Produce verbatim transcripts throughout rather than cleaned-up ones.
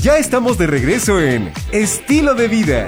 Ya estamos de regreso en Estilo de Vida.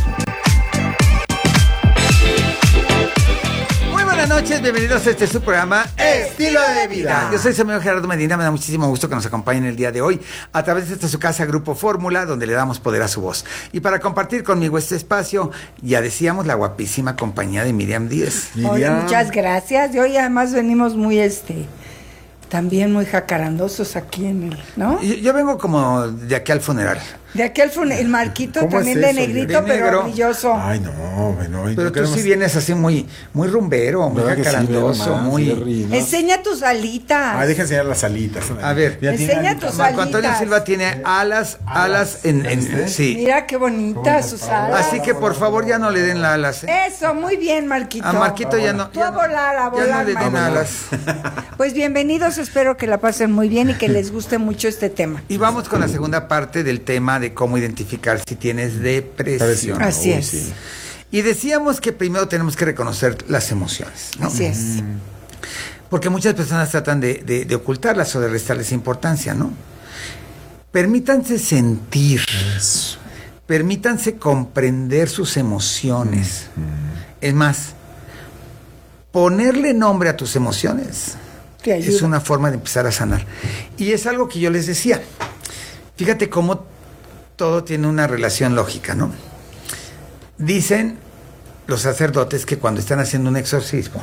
Muy buenas noches, bienvenidos a este su programa Estilo de Vida. Yo soy su amigo Gerardo Medina, me da muchísimo gusto que nos acompañen el día de hoy a través de esta su casa Grupo Fórmula, donde le damos poder a su voz. Y para compartir conmigo este espacio, ya decíamos, la guapísima compañía de Miriam Díez. Oye, Miriam. muchas gracias. Y hoy además venimos muy este... también muy jacarandosos aquí en el, ¿no? Yo, yo vengo como de aquí al funeral. De aquí al funeral, el Marquito también de negrito, de pero negro. brilloso. Ay, no, bueno. Pero tú queremos... sí vienes así muy, muy rumbero, muy jacarandoso, sí, muy... Sí, enseña tus alitas. Ay, deja enseñar las alitas. A ver, enseña tus alitas. Marco Antonio Silva tiene alas, alas, alas en, en, en, sí. Mira qué bonitas sus alas. Así que por favor ya no le den las alas. ¿eh? Eso, muy bien, Marquito. A Marquito ya no. Tú a volar, a volar, ya no le den alas. Pues bienvenidos, espero que la pasen muy bien y que les guste mucho este tema. Y vamos con la segunda parte del tema de cómo identificar si tienes depresión. Así Uy, es. Sí. Y decíamos que primero tenemos que reconocer las emociones, ¿no? Así es. Porque muchas personas tratan de, de, de ocultarlas o de restarles importancia, ¿no? Permítanse sentir, Eso. permítanse comprender sus emociones. Mm. Es más, ponerle nombre a tus emociones es una forma de empezar a sanar. Y es algo que yo les decía. Fíjate cómo todo tiene una relación lógica, ¿no? Dicen los sacerdotes que cuando están haciendo un exorcismo,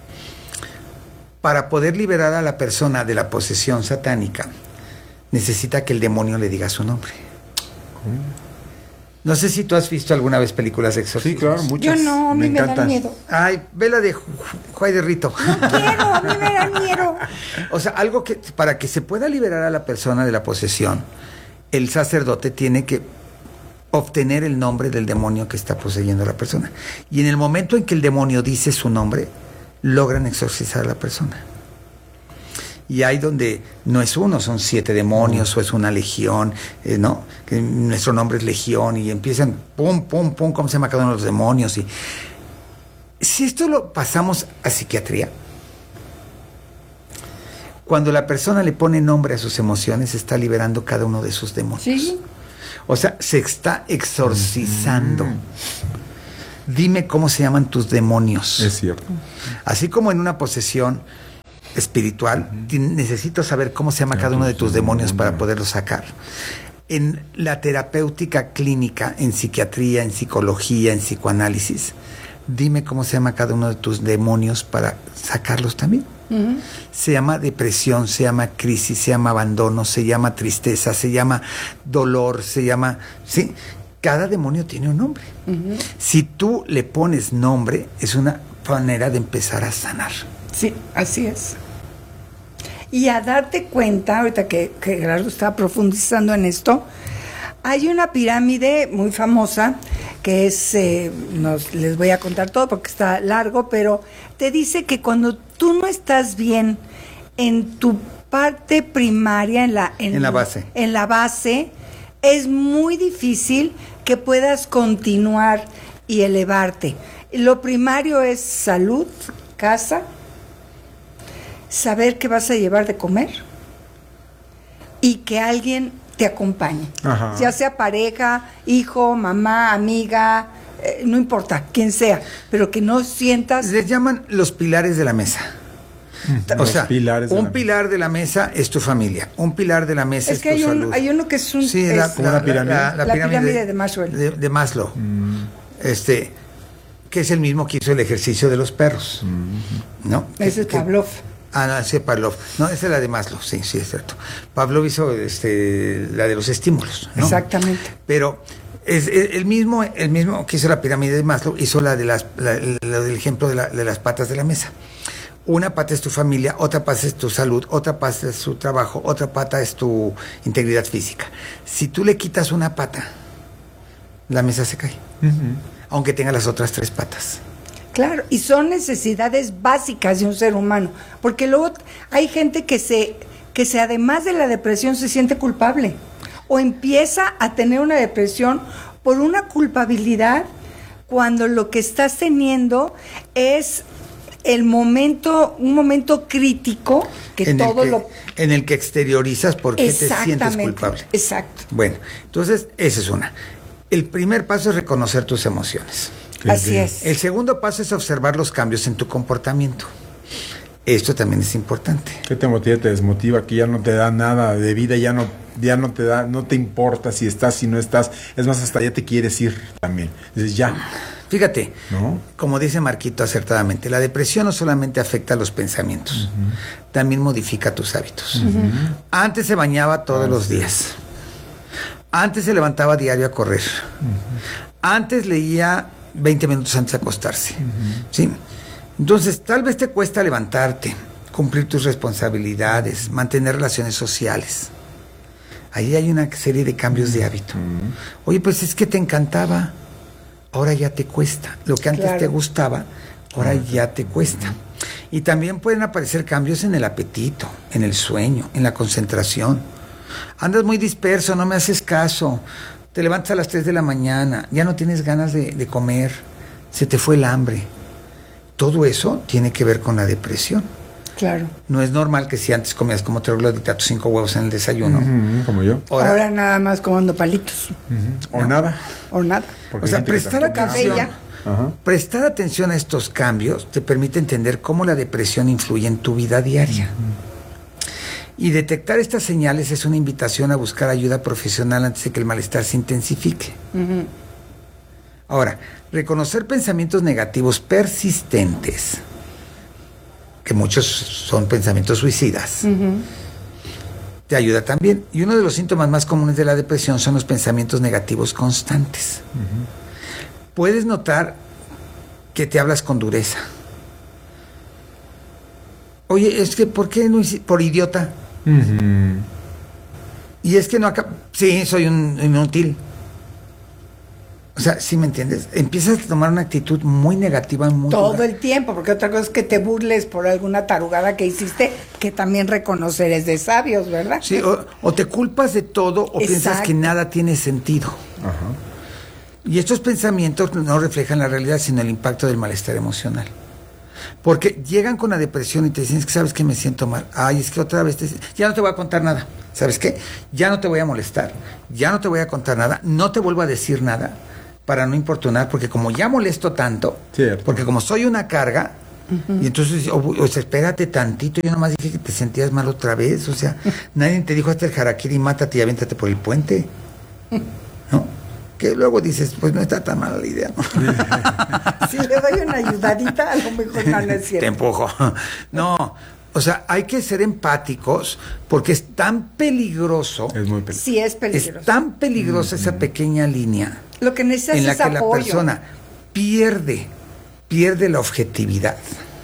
para poder liberar a la persona de la posesión satánica, necesita que el demonio le diga su nombre. No sé si tú has visto alguna vez películas de exorcismo. Sí, claro, muchas. Yo no, a mí me, me da miedo. Ay, ve la de Juay de Rito. No quiero, a mí me da miedo. O sea, algo que, para que se pueda liberar a la persona de la posesión, el sacerdote tiene que obtener el nombre del demonio que está poseyendo a la persona. Y en el momento en que el demonio dice su nombre, logran exorcizar a la persona. Y ahí donde no es uno, son siete demonios, mm. o es una legión, eh, ¿no? Que nuestro nombre es legión, y empiezan pum, pum, pum, cómo se llama cada uno de los demonios. Y si esto lo pasamos a psiquiatría, cuando la persona le pone nombre a sus emociones, está liberando cada uno de sus demonios. Sí. O sea, se está exorcizando. Mm. Dime cómo se llaman tus demonios. Es cierto. Así como en una posesión espiritual, uh-huh. necesito saber cómo se llama cada uno de tus demonios para poderlos sacar. En la terapéutica clínica, en psiquiatría, en psicología, en psicoanálisis, dime cómo se llama cada uno de tus demonios para sacarlos también. Uh-huh. Se llama depresión, se llama crisis, se llama abandono, se llama tristeza, se llama dolor, se llama... ¿sí? Cada demonio tiene un nombre. Uh-huh. Si tú le pones nombre, es una manera de empezar a sanar. Sí, así es. Y a darte cuenta, ahorita que, que Gerardo estaba profundizando en esto, hay una pirámide muy famosa que es, eh, nos, les voy a contar todo porque está largo, pero te dice que cuando tú no estás bien en tu parte primaria, en la, en, en la base, en la base, es muy difícil que puedas continuar y elevarte. Lo primario es salud, casa, saber qué vas a llevar de comer y que alguien te acompañe. Ajá. Ya sea pareja, hijo, mamá, amiga, eh, no importa, quien sea, pero que no sientas... Les llaman los pilares de la mesa. O los sea, un pilar de la mesa es tu familia, un pilar de la mesa es, es que es tu hay un, salud. Hay uno que es un... Sí, es, la, la, la, pirámide. La, la, la pirámide, pirámide de Maslow. De, de Maslow. Mm. Este, que es el mismo que hizo el ejercicio de los perros. Mm. ¿No? Ese es Pavlov. Ah, no, ese es Pavlov. No, esa es la de Maslow, sí, sí, es cierto. Pavlov hizo este, la de los estímulos, ¿no? Exactamente. Pero es, es el mismo el mismo que hizo la pirámide de Maslow, hizo la de las la, la del ejemplo de, la, de las patas de la mesa. Una pata es tu familia, otra pata es tu salud, otra pata es tu trabajo, otra pata es tu integridad física. Si tú le quitas una pata, la mesa se cae, uh-huh. aunque tenga las otras tres patas. Claro, y son necesidades básicas de un ser humano, porque luego hay gente que se, que se además de la depresión se siente culpable, o empieza a tener una depresión por una culpabilidad, cuando lo que estás teniendo es el momento, un momento crítico que en todo el que, lo... en el que exteriorizas por qué te sientes culpable. Exacto. Bueno, entonces, esa es una. El primer paso es reconocer tus emociones. Así sí. es. El segundo paso es observar los cambios en tu comportamiento. Esto también es importante. ¿Qué te motiva? Te desmotiva, que ya no te da nada de vida, ya no, ya no te da, no te importa si estás, si no estás. Es más, hasta ya te quieres ir también. Dices, ya. Fíjate, ¿no? Como dice Marquito acertadamente, la depresión no solamente afecta a los pensamientos, uh-huh. también modifica tus hábitos. Uh-huh. Antes se bañaba todos ah, los sí. días. Antes se levantaba diario a correr. Uh-huh. Antes leía veinte minutos antes de acostarse. Uh-huh. ¿Sí? Entonces, tal vez te cuesta levantarte, cumplir tus responsabilidades, mantener relaciones sociales. Ahí hay una serie de cambios de hábito. Uh-huh. Oye, pues es que te encantaba, ahora ya te cuesta. Lo que antes claro. te gustaba, ahora uh-huh. ya te cuesta. Uh-huh. Y también pueden aparecer cambios en el apetito, en el sueño, en la concentración. Andas muy disperso, no me haces caso. Te levantas a las tres de la mañana, ya no tienes ganas de, de comer, se te fue el hambre. Todo eso tiene que ver con la depresión. Claro. No es normal que si antes comías como tres gladitos, cinco huevos en el desayuno. Uh-huh, como yo. Ahora, ahora nada más comiendo palitos. Uh-huh. O no. nada. O nada. Porque o sea, prestar atención, uh-huh. prestar atención a estos cambios te permite entender cómo la depresión influye en tu vida diaria. Uh-huh. Y detectar estas señales es una invitación a buscar ayuda profesional antes de que el malestar se intensifique. Uh-huh. Ahora, reconocer pensamientos negativos persistentes, que muchos son pensamientos suicidas, uh-huh. te ayuda también. Y uno de los síntomas más comunes de la depresión son los pensamientos negativos constantes. Uh-huh. Puedes notar que te hablas con dureza. Oye, es que, ¿por qué no hiciste? Por idiota. Uh-huh. Y es que no acá. Sí, soy un inútil. O sea, ¿sí me entiendes? Empiezas a tomar una actitud muy negativa. Muy todo dura. El tiempo, porque otra cosa es que te burles por alguna tarugada que hiciste, que también reconocer es de sabios, ¿verdad? Sí, o, o te culpas de todo o Exacto. piensas que nada tiene sentido. Ajá. Y estos pensamientos no reflejan la realidad, sino el impacto del malestar emocional. Porque llegan con la depresión y te dicen, es que sabes que me siento mal. Ay, es que otra vez te... ya no te voy a contar nada. ¿Sabes qué? Ya no te voy a molestar. Ya no te voy a contar nada. No te vuelvo a decir nada para no importunar, porque como ya molesto tanto, Cierto. porque como soy una carga, uh-huh. y entonces, o, o sea, espérate tantito, yo nomás dije que te sentías mal otra vez, o sea, nadie te dijo hasta el harakiri, mátate y aviéntate por el puente, ¿no? Que luego dices, pues no está tan mala la idea, ¿no? Si le doy una ayudadita, a lo mejor no, no es cierto. Te empujo. No, o sea, hay que ser empáticos porque es tan peligroso. Es muy peligroso. Sí, es peligroso. Es tan peligrosa mm-hmm. esa pequeña línea. Lo que necesitas en la es que apoyo. La persona pierde, pierde la objetividad.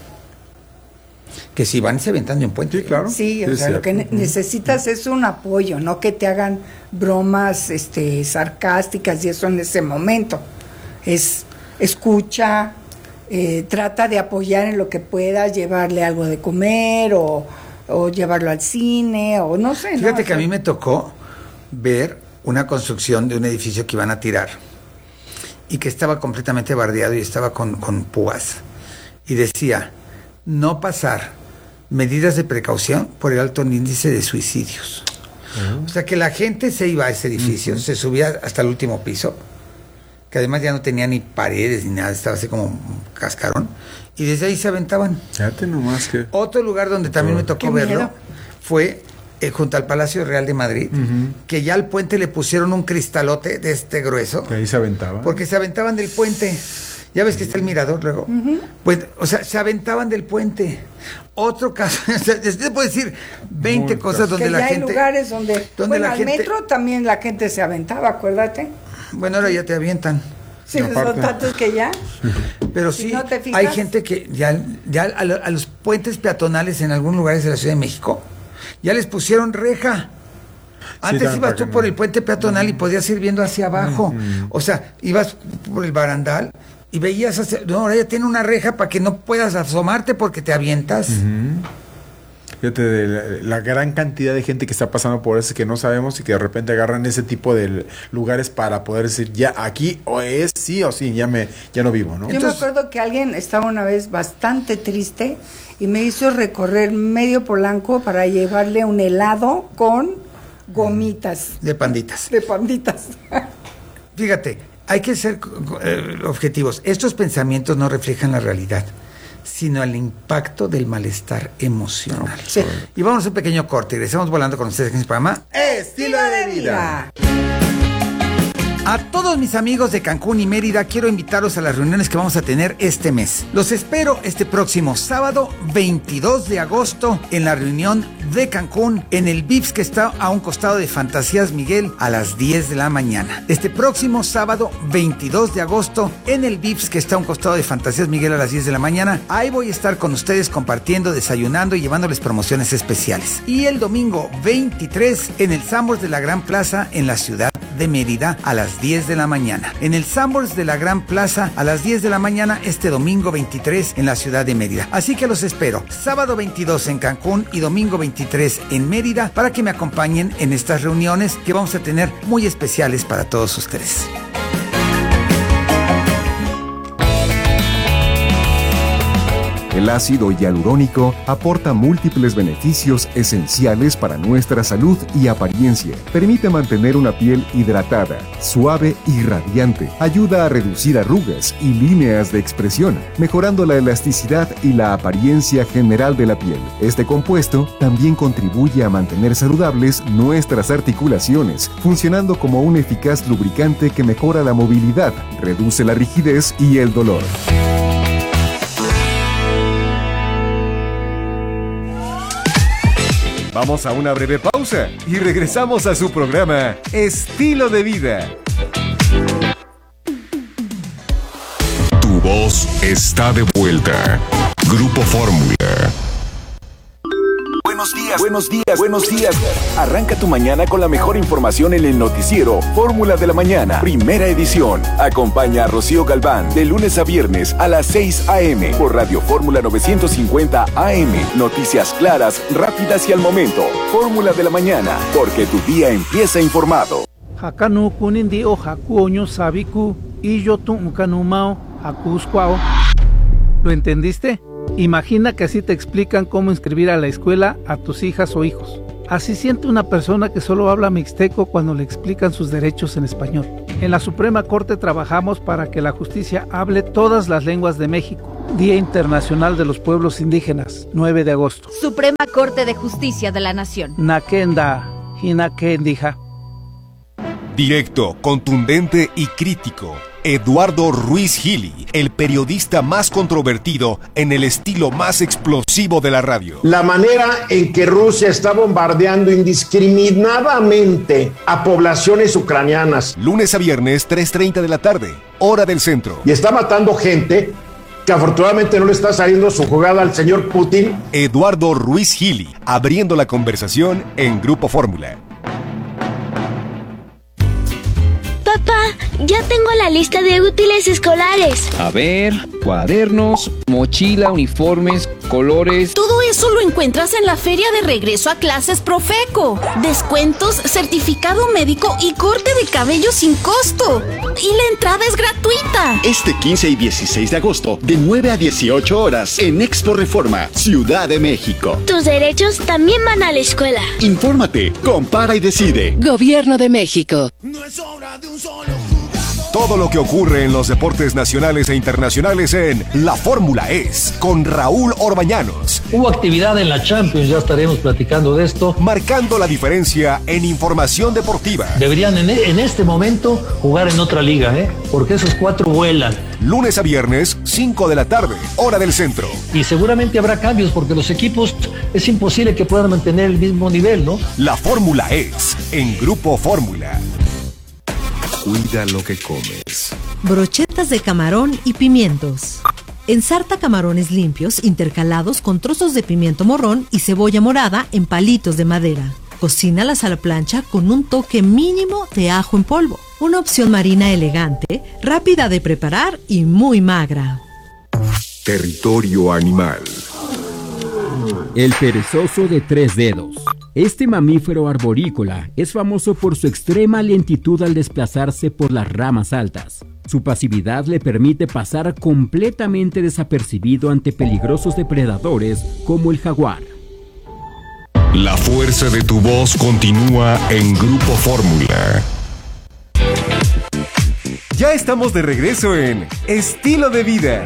Que si van y se aventan de un puente. Sí, claro. Sí, o sí, sea, sí, lo que ne- necesitas es un apoyo, no que te hagan bromas este, sarcásticas y eso en ese momento. Es escucha, eh, trata de apoyar en lo que puedas, llevarle algo de comer o, o llevarlo al cine o no sé. Fíjate ¿no? que a mí me tocó ver una construcción de un edificio que iban a tirar y que estaba completamente bardeado y estaba con, con púas. Y decía, no pasar medidas de precaución por el alto índice de suicidios. Uh-huh. O sea, que la gente se iba a ese edificio, uh-huh. se subía hasta el último piso, que además ya no tenía ni paredes ni nada, estaba así como un cascarón, y desde ahí se aventaban. Fíjate nomás que... Otro lugar donde también me tocó verlo miedo. fue eh, junto al Palacio Real de Madrid, uh-huh. que ya al puente le pusieron un cristalote de este grueso. Que ahí se aventaban. Porque se aventaban del puente. Ya ves que está el mirador luego. Uh-huh. Pues, o sea, se aventaban del puente. Otro caso, o sea, te puedo decir veinte Muy cosas donde que la ya gente... hay lugares donde... donde bueno, la al gente, metro también la gente se aventaba, acuérdate. Bueno, ahora ya te avientan. Sí, son tantos que ya. Pero si sí, no te fijas, hay gente que ya, ya a, lo, a los puentes peatonales en algunos lugares de la Ciudad de México, ya les pusieron reja. Antes sí, ibas tú no. por el puente peatonal uh-huh. y podías ir viendo hacia abajo. Uh-huh. O sea, ibas por el barandal y veías hacia... No, ahora ya tiene una reja para que no puedas asomarte porque te avientas. Uh-huh. fíjate, de la, la gran cantidad de gente que está pasando por eso que no sabemos y que de repente agarran ese tipo de lugares para poder decir, ya aquí o es sí o sí, ya me ya no vivo, ¿no? Yo Entonces, me acuerdo que alguien estaba una vez bastante triste y me hizo recorrer medio Polanco para llevarle un helado con gomitas. De panditas. De panditas. Fíjate, hay que ser eh, objetivos. Estos pensamientos no reflejan la realidad, sino el impacto del malestar emocional. Sí. Y vamos a un pequeño corte. Regresamos volando con ustedes en el programa Estilo de vida. A todos mis amigos de Cancún y Mérida, quiero invitarlos a las reuniones que vamos a tener este mes. Los espero este próximo sábado veintidós de agosto en la reunión de Cancún en el Vips que está a un costado de Fantasías Miguel a las diez de la mañana. Este próximo sábado veintidós de agosto en el Vips que está a un costado de Fantasías Miguel a las diez de la mañana. Ahí voy a estar con ustedes compartiendo, desayunando y llevándoles promociones especiales. Y el domingo veintitrés en el Sambors de la Gran Plaza en la ciudad de Mérida a las diez de la mañana. En el Sambors de la Gran Plaza a las diez de la mañana este domingo veintitrés en la ciudad de Mérida. Así que los espero sábado veintidós en Cancún y domingo veintitrés en Mérida para que me acompañen en estas reuniones que vamos a tener muy especiales para todos ustedes. El ácido hialurónico aporta múltiples beneficios esenciales para nuestra salud y apariencia. Permite mantener una piel hidratada, suave y radiante. Ayuda a reducir arrugas y líneas de expresión, mejorando la elasticidad y la apariencia general de la piel. Este compuesto también contribuye a mantener saludables nuestras articulaciones, funcionando como un eficaz lubricante que mejora la movilidad, reduce la rigidez y el dolor. Vamos a una breve pausa y regresamos a su programa Estilo de Vida. Tu voz está de vuelta. Grupo Fórmula. Buenos días, buenos días, buenos días. Arranca tu mañana con la mejor información en el noticiero Fórmula de la Mañana, primera edición. Acompaña a Rocío Galván de lunes a viernes a las seis a.m. por Radio Fórmula novecientos cincuenta A M. Noticias claras, rápidas y al momento. Fórmula de la Mañana, porque tu día empieza informado. Hakanu kunindi o hakuoño sabiku y yo tu ukanumao hakuskwao. ¿Lo entendiste? Imagina que así te explican cómo inscribir a la escuela a tus hijas o hijos. Así siente una persona que solo habla mixteco cuando le explican sus derechos en español. En la Suprema Corte trabajamos para que la justicia hable todas las lenguas de México. Día Internacional de los Pueblos Indígenas, nueve de agosto. Suprema Corte de Justicia de la Nación. Nakenda, hinakendija. Directo, contundente y crítico. Eduardo Ruiz Gili, el periodista más controvertido en el estilo más explosivo de la radio. La manera en que Rusia está bombardeando indiscriminadamente a poblaciones ucranianas. Lunes a viernes, tres treinta de la tarde, hora del centro. Y está matando gente que afortunadamente no le está saliendo su jugada al señor Putin. Eduardo Ruiz Gili, abriendo la conversación en Grupo Fórmula. Papá, ya tengo la lista de útiles escolares. A ver, cuadernos, mochila, uniformes, colores. Todo eso lo encuentras en la feria de regreso a clases Profeco. Descuentos, certificado médico y corte de cabello sin costo. Y la entrada es gratuita. Este quince y dieciséis de agosto, de nueve a dieciocho horas, en Expo Reforma, Ciudad de México. Tus derechos también van a la escuela. Infórmate, compara y decide. Gobierno de México. No es obra de un solo. Todo lo que ocurre en los deportes nacionales e internacionales en La Fórmula Es, con Raúl Orbañanos. Hubo actividad en la Champions, ya estaremos platicando de esto. Marcando la diferencia en información deportiva. Deberían en, en este momento jugar en otra liga, ¿eh? Porque esos cuatro vuelan. Lunes a viernes, cinco de la tarde, hora del centro. Y seguramente habrá cambios porque los equipos es imposible que puedan mantener el mismo nivel, ¿no? La Fórmula Es, en Grupo Fórmula. Cuida lo que comes. Brochetas de camarón y pimientos. Ensarta camarones limpios intercalados con trozos de pimiento morrón y cebolla morada en palitos de madera. Cocínalas a la plancha con un toque mínimo de ajo en polvo. Una opción marina elegante, rápida de preparar y muy magra. Territorio animal. El perezoso de tres dedos. Este mamífero arborícola es famoso por su extrema lentitud al desplazarse por las ramas altas. Su pasividad le permite pasar completamente desapercibido ante peligrosos depredadores como el jaguar. La fuerza de tu voz continúa en Grupo Fórmula. Ya estamos de regreso en Estilo de Vida.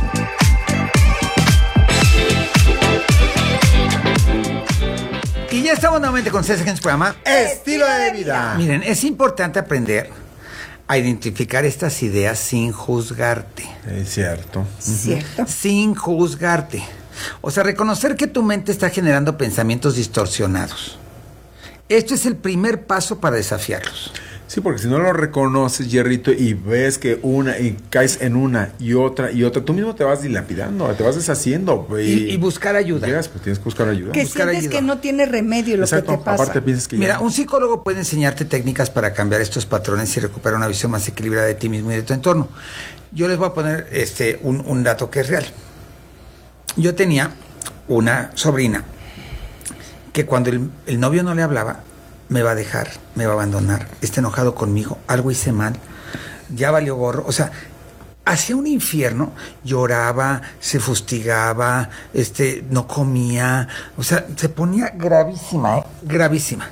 Y ya estamos nuevamente con ustedes en su programa Estilo de Vida. Miren, es importante aprender a identificar estas ideas sin juzgarte. Es cierto. Cierto. Sin juzgarte. O sea, reconocer que tu mente está generando pensamientos distorsionados. Esto es el primer paso para desafiarlos. Sí, porque si no lo reconoces, Jerrito, y ves que una, y caes en una y otra y otra, tú mismo te vas dilapidando, te vas deshaciendo. Y, y, y buscar ayuda. Llegas, pues tienes que buscar ayuda. Que buscar sientes ayuda. que no tiene remedio lo Exacto, que te pasa. aparte piensas que Mira, ya... un psicólogo puede enseñarte técnicas para cambiar estos patrones y recuperar una visión más equilibrada de ti mismo y de tu entorno. Yo les voy a poner este un, un dato que es real. Yo tenía una sobrina que cuando el, el novio no le hablaba, me va a dejar, me va a abandonar, está enojado conmigo, algo hice mal, ya valió gorro. O sea, hacía un infierno, lloraba, se fustigaba, este, no comía, o sea, se ponía gravísima, ¿eh? gravísima.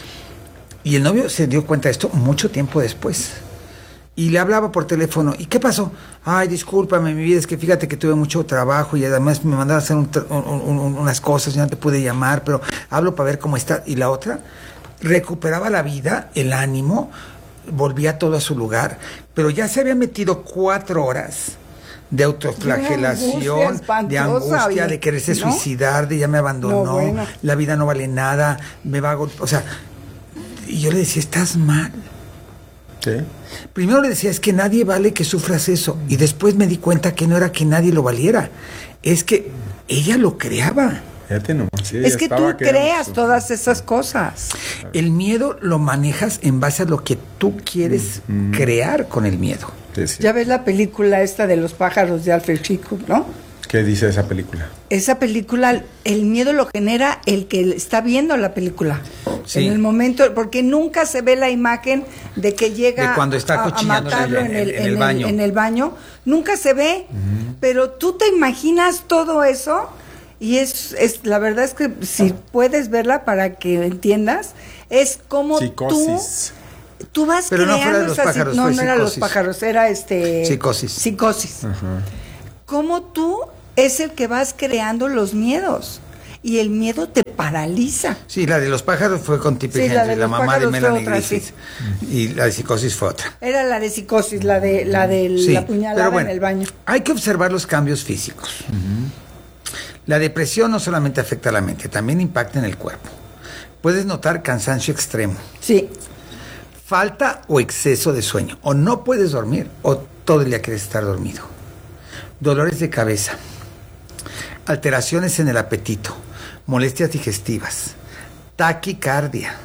Y el novio se dio cuenta de esto mucho tiempo después. Y le hablaba por teléfono. ¿Y qué pasó? Ay, discúlpame, mi vida, es que fíjate que tuve mucho trabajo y además me mandaron a hacer un, un, un, unas cosas y no te pude llamar, pero hablo para ver cómo está. Y la otra recuperaba la vida, el ánimo, volvía todo a su lugar, pero ya se había metido cuatro horas de autoflagelación, de angustia, de quererse ¿no? suicidar, de ya me abandonó, no, bueno. la vida no vale nada, me va a golpear. O sea, y yo le decía, estás mal. ¿Sí? Primero le decía, es que nadie vale que sufras eso. Y después me di cuenta que no era que nadie lo valiera, es que ella lo creaba. No, sí, es que tú creas todas esas cosas. El miedo lo manejas en base a lo que tú quieres mm. crear con el miedo. Sí, sí. Ya ves la película esta de los pájaros de Alfred Hitchcock, ¿no? ¿Qué dice esa película? Esa película, el miedo lo genera el que está viendo la película. Sí. En el momento, porque nunca se ve la imagen de que llega de cuando está a, a matarlo en el, en, el, en, el baño. en el baño. Nunca se ve, uh-huh. pero tú te imaginas todo eso. Y es, es la verdad es que si puedes verla para que entiendas, es como Psicosis. tú tú vas Pero creando no fuera de los esas, pájaros, no, fue no psicosis. era los pájaros, era este psicosis. Psicosis. Ajá. Como tú es el que vas creando los miedos y el miedo te paraliza. Sí, la de los pájaros fue con Tippi sí, Henry, la, de la mamá de Melanie otra, Griffith. Sí. Y la de psicosis fue otra. Era la de psicosis, la de la de sí, la puñalada bueno, en el baño. Hay que observar los cambios físicos. Uh-huh. La depresión no solamente afecta a la mente, también impacta en el cuerpo. Puedes notar cansancio extremo. Sí. Falta o exceso de sueño. O no puedes dormir, o todo el día quieres estar dormido. Dolores de cabeza. Alteraciones en el apetito. Molestias digestivas. Taquicardia.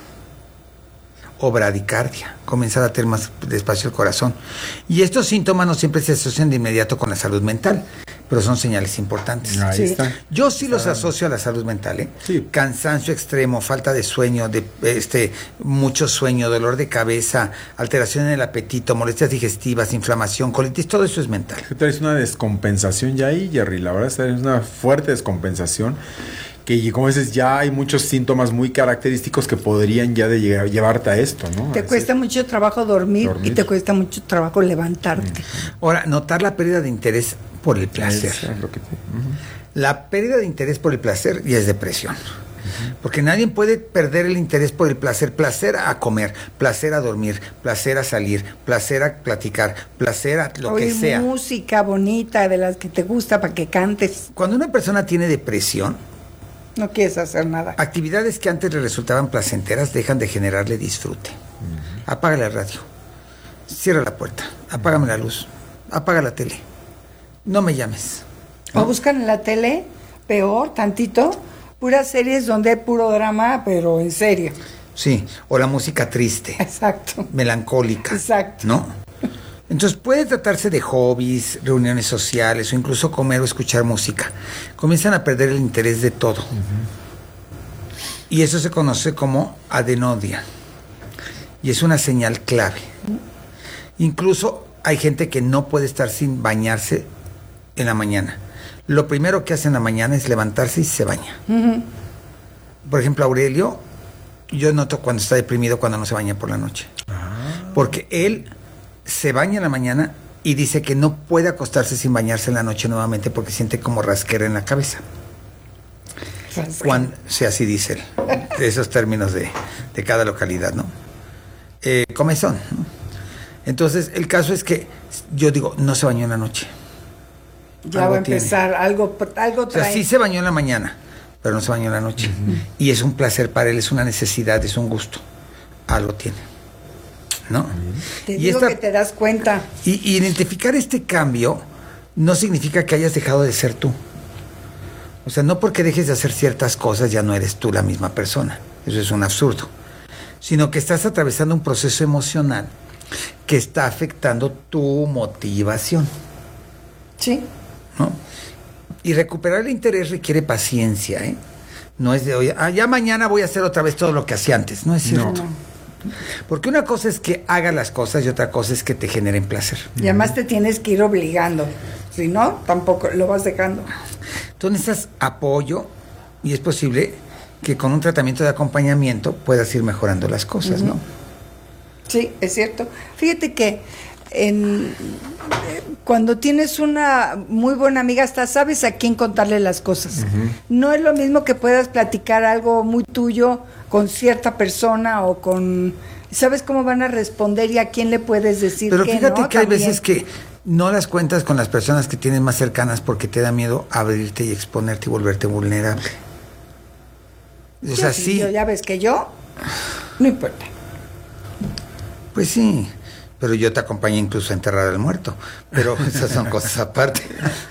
O bradicardia. Comenzar a tener más despacio el corazón. Y estos síntomas no siempre se asocian de inmediato con la salud mental, pero son señales importantes. Ahí sí. está. Yo sí los asocio a la salud mental, ¿eh? Sí. Cansancio extremo, falta de sueño, de este mucho sueño, dolor de cabeza, alteración en el apetito, molestias digestivas, inflamación, colitis, todo eso es mental. Traes una descompensación ya ahí, Jerry, la verdad es una fuerte descompensación. Que como dices, ya hay muchos síntomas muy característicos que podrían ya de llegar, llevarte a esto, ¿no? Te cuesta mucho trabajo dormir, dormir y te cuesta mucho trabajo levantarte. Uh-huh. Ahora, notar la pérdida de interés por el placer. Es lo que te... uh-huh. La pérdida de interés por el placer ya es depresión. Uh-huh. Porque nadie puede perder el interés por el placer. Placer a comer, placer a dormir, placer a salir, placer a platicar, placer a lo Oír que sea. Música bonita de las que te gusta para que cantes. Cuando una persona tiene depresión, no quieres hacer nada. Actividades que antes le resultaban placenteras dejan de generarle disfrute. Uh-huh. Apaga la radio, cierra la puerta, apágame la luz, apaga la tele, no me llames. O buscan en la tele, peor, tantito, puras series donde hay puro drama, pero en serio. Sí, o la música triste. Exacto. Melancólica. Exacto. ¿No? Entonces puede tratarse de hobbies, reuniones sociales o incluso comer o escuchar música. Comienzan a perder el interés de todo. Uh-huh. Y eso se conoce como adenodia. Y es una señal clave. Incluso hay gente que no puede estar sin bañarse en la mañana. Lo primero que hace en la mañana es levantarse y se baña. Uh-huh. Por ejemplo, Aurelio, yo noto cuando está deprimido cuando no se baña por la noche. Ah. Porque él se baña en la mañana y dice que no puede acostarse sin bañarse en la noche nuevamente porque siente como rasquera en la cabeza. Cuando, sí, así dice él, de esos términos de, de cada localidad, ¿no? Eh, comezón, ¿no? Entonces, el caso es que yo digo, no se bañó en la noche. Ya algo va a empezar, tiene. algo, algo trae. O sea, sí se bañó en la mañana, pero no se bañó en la noche. Uh-huh. Y es un placer para él, es una necesidad, es un gusto. Algo tiene, ¿no? Te y digo esta, que te das cuenta. Y, y identificar este cambio no significa que hayas dejado de ser tú. O sea, no porque dejes de hacer ciertas cosas ya no eres tú la misma persona. Eso es un absurdo. Sino que estás atravesando un proceso emocional que está afectando tu motivación. Sí. ¿No? Y recuperar el interés requiere paciencia, ¿eh? No es de hoy, ah, ya mañana voy a hacer otra vez todo lo que hacía antes. No es cierto. No. Porque una cosa es que hagas las cosas y otra cosa es que te generen placer. Y además te tienes que ir obligando. Si no, tampoco lo vas dejando. Tú necesitas apoyo y es posible que con un tratamiento de acompañamiento puedas ir mejorando las cosas, uh-huh. ¿no? Sí, es cierto. Fíjate que en, eh, cuando tienes una muy buena amiga, hasta sabes a quién contarle las cosas. Uh-huh. No es lo mismo que puedas platicar algo muy tuyo con cierta persona o con... ¿Sabes cómo van a responder y a quién le puedes decir Pero que fíjate no? que hay También. veces que no las cuentas con las personas que tienes más cercanas porque te da miedo abrirte y exponerte y volverte vulnerable. O sea, sí, sí. Yo, ya ves que yo, no importa. Pues sí, pero yo te acompañé incluso a enterrar al muerto. Pero esas son cosas aparte.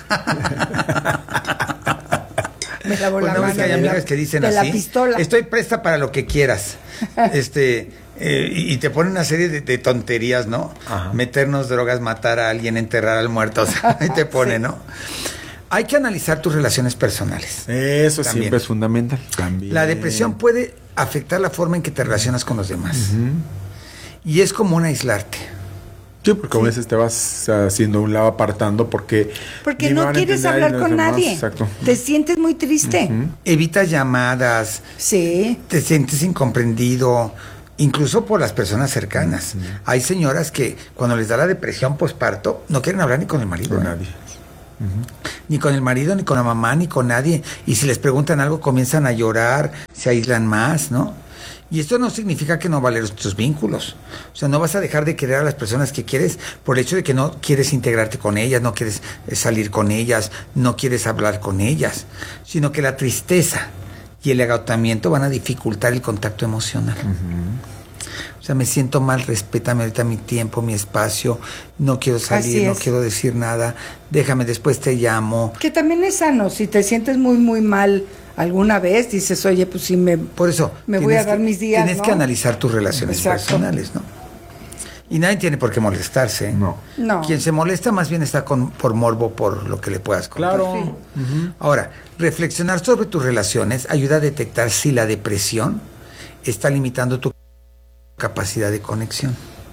Me lavó la bueno, mano es que hay amigas que dicen de así, la pistola. Estoy presta para lo que quieras. este eh, y, y te ponen una serie de, de tonterías, ¿no? Ajá. Meternos drogas, matar a alguien, enterrar al muerto. O sea, ahí te pone, sí. ¿no? Hay que analizar tus relaciones personales. Eso también. Siempre es fundamental. También. La depresión puede afectar la forma en que te relacionas con los demás. Uh-huh. Y es común aislarte. Sí, porque sí. a veces te vas haciendo un lado apartando porque... Porque no quieres hablar con demás. nadie. Exacto. Te sientes muy triste. Uh-huh. Evitas llamadas. Sí. Te sientes incomprendido. Incluso por las personas cercanas. Uh-huh. Hay señoras que cuando les da la depresión postparto no quieren hablar ni con el marido. Con ¿eh? nadie. Uh-huh. Ni con el marido, ni con la mamá, ni con nadie. Y si les preguntan algo comienzan a llorar, se aíslan más, ¿no? Y esto no significa que no valen tus vínculos. O sea, no vas a dejar de querer a las personas que quieres por el hecho de que no quieres integrarte con ellas, no quieres salir con ellas, no quieres hablar con ellas, sino que la tristeza y el agotamiento van a dificultar el contacto emocional. Uh-huh. O sea, me siento mal, respétame ahorita mi tiempo, mi espacio, no quiero salir, no quiero decir nada, déjame, después te llamo. Que también es sano, si te sientes muy, muy mal alguna vez, dices, oye, pues sí me, Por eso, me voy a dar que, mis días, Tienes ¿no? que analizar tus relaciones Exacto. personales, ¿no? Y nadie tiene por qué molestarse. No. no. Quien se molesta más bien está con, por morbo, por lo que le puedas contar. Claro. Sí. Uh-huh. Ahora, reflexionar sobre tus relaciones ayuda a detectar si la depresión está limitando tu capacidad de conexión.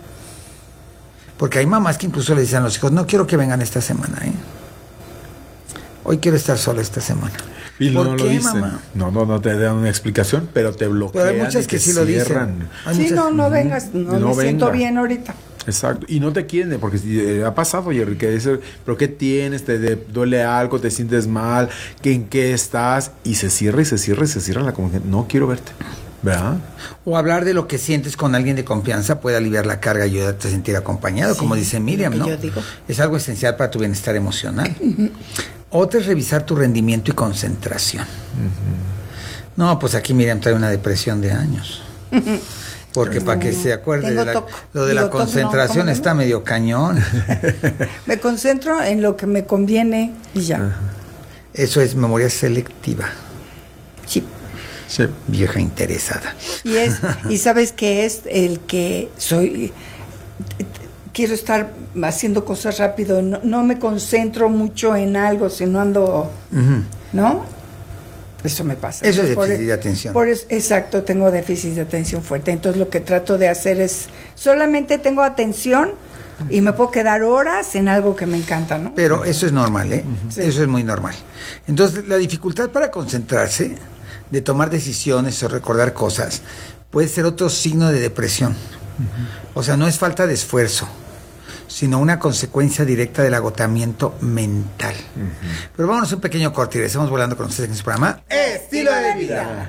Porque hay mamás que incluso le dicen a los hijos, no quiero que vengan esta semana, ¿eh? Hoy quiero estar sola esta semana. Y no, ¿Por no qué, lo dicen. mamá? No, no, no te dan una explicación, pero te bloquean. Pero hay muchas que, que sí lo dicen. Sí, muchas... no, no vengas, no, no me venga. siento bien ahorita. Exacto, y no te quieren, porque eh, ha pasado, Jerry, que dice, pero ¿qué tienes? ¿Te de, duele algo? ¿Te sientes mal? ¿Qué, ¿En qué estás? Y se cierra y se cierra y se cierra la comunicación. No quiero verte, ¿verdad? O hablar de lo que sientes con alguien de confianza puede aliviar la carga y ayudarte a sentir acompañado, sí, como dice Miriam, ¿no? Yo digo. Es algo esencial para tu bienestar emocional. Otra es revisar tu rendimiento y concentración. Uh-huh. No, pues aquí Miriam trae una depresión de años. Porque no, para que se acuerde de la, lo de Digo, la concentración no, está no? medio cañón. Me concentro en lo que me conviene y ya. Uh-huh. Eso es memoria selectiva. Sí. Sí. Vieja interesada. Y es, y sabes que es el que soy, quiero estar haciendo cosas rápido, no, no me concentro mucho en algo, sino ando, uh-huh. ¿no? Eso me pasa. Eso es por, déficit de atención. Por, exacto, tengo déficit de atención fuerte. Entonces lo que trato de hacer es, solamente tengo atención y me puedo quedar horas en algo que me encanta, ¿no? Pero eso es normal, ¿eh? Uh-huh. Sí. Eso es muy normal. Entonces la dificultad para concentrarse, de tomar decisiones o recordar cosas, puede ser otro signo de depresión. Uh-huh. O sea, no es falta de esfuerzo, sino una consecuencia directa del agotamiento mental. Uh-huh. Pero vámonos a un pequeño corte y regresamos volando con ustedes en su programa Estilo de Vida.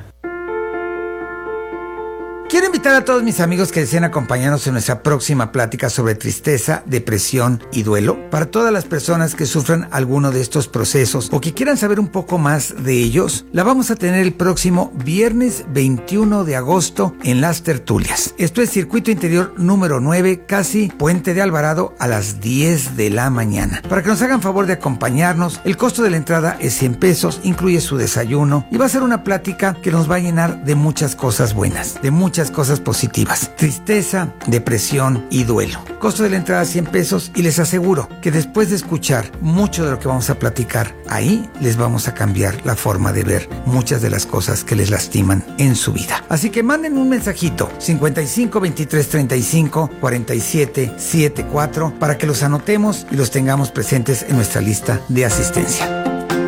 Quiero invitar a todos mis amigos que deseen acompañarnos en nuestra próxima plática sobre tristeza, depresión y duelo. Para todas las personas que sufran alguno de estos procesos o que quieran saber un poco más de ellos, la vamos a tener el próximo viernes veintiuno de agosto en Las Tertulias. Esto es Circuito Interior número nueve, casi Puente de Alvarado, a las diez de la mañana. Para que nos hagan favor de acompañarnos, el costo de la entrada es cien pesos, incluye su desayuno y va a ser una plática que nos va a llenar de muchas cosas buenas, de muchas cosas positivas. Tristeza, depresión y duelo. Costo de la entrada cien pesos y les aseguro que después de escuchar mucho de lo que vamos a platicar, ahí les vamos a cambiar la forma de ver muchas de las cosas que les lastiman en su vida. Así que manden un mensajito cincuenta y cinco, veintitrés, treinta y cinco, cuarenta y siete, setenta y cuatro para que los anotemos y los tengamos presentes en nuestra lista de asistencia.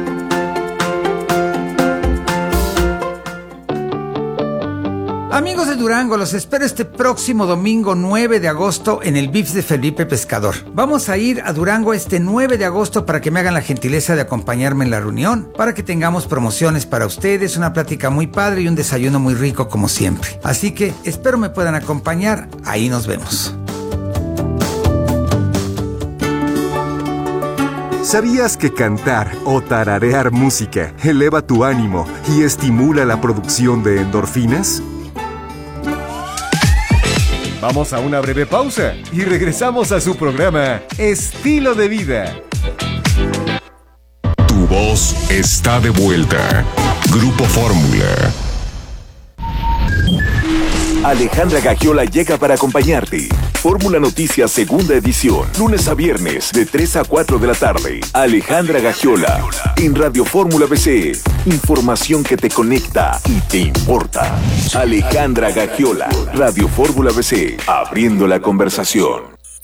Amigos de Durango, los espero este próximo domingo nueve de agosto en el V I P S de Felipe Pescador. Vamos a ir a Durango este nueve de agosto para que me hagan la gentileza de acompañarme en la reunión, para que tengamos promociones para ustedes, una plática muy padre y un desayuno muy rico como siempre. Así que espero me puedan acompañar, ahí nos vemos. ¿Sabías que cantar o tararear música eleva tu ánimo y estimula la producción de endorfinas? Vamos a una breve pausa y regresamos a su programa Estilo de Vida. Tu voz está de vuelta. Grupo Fórmula. Alejandra Gagiola llega para acompañarte. Fórmula Noticias segunda edición, lunes a viernes de tres a cuatro de la tarde. Alejandra Gagiola en Radio Fórmula B C. Información que te conecta y te importa. Alejandra Gagiola, Radio Fórmula B C, abriendo la conversación.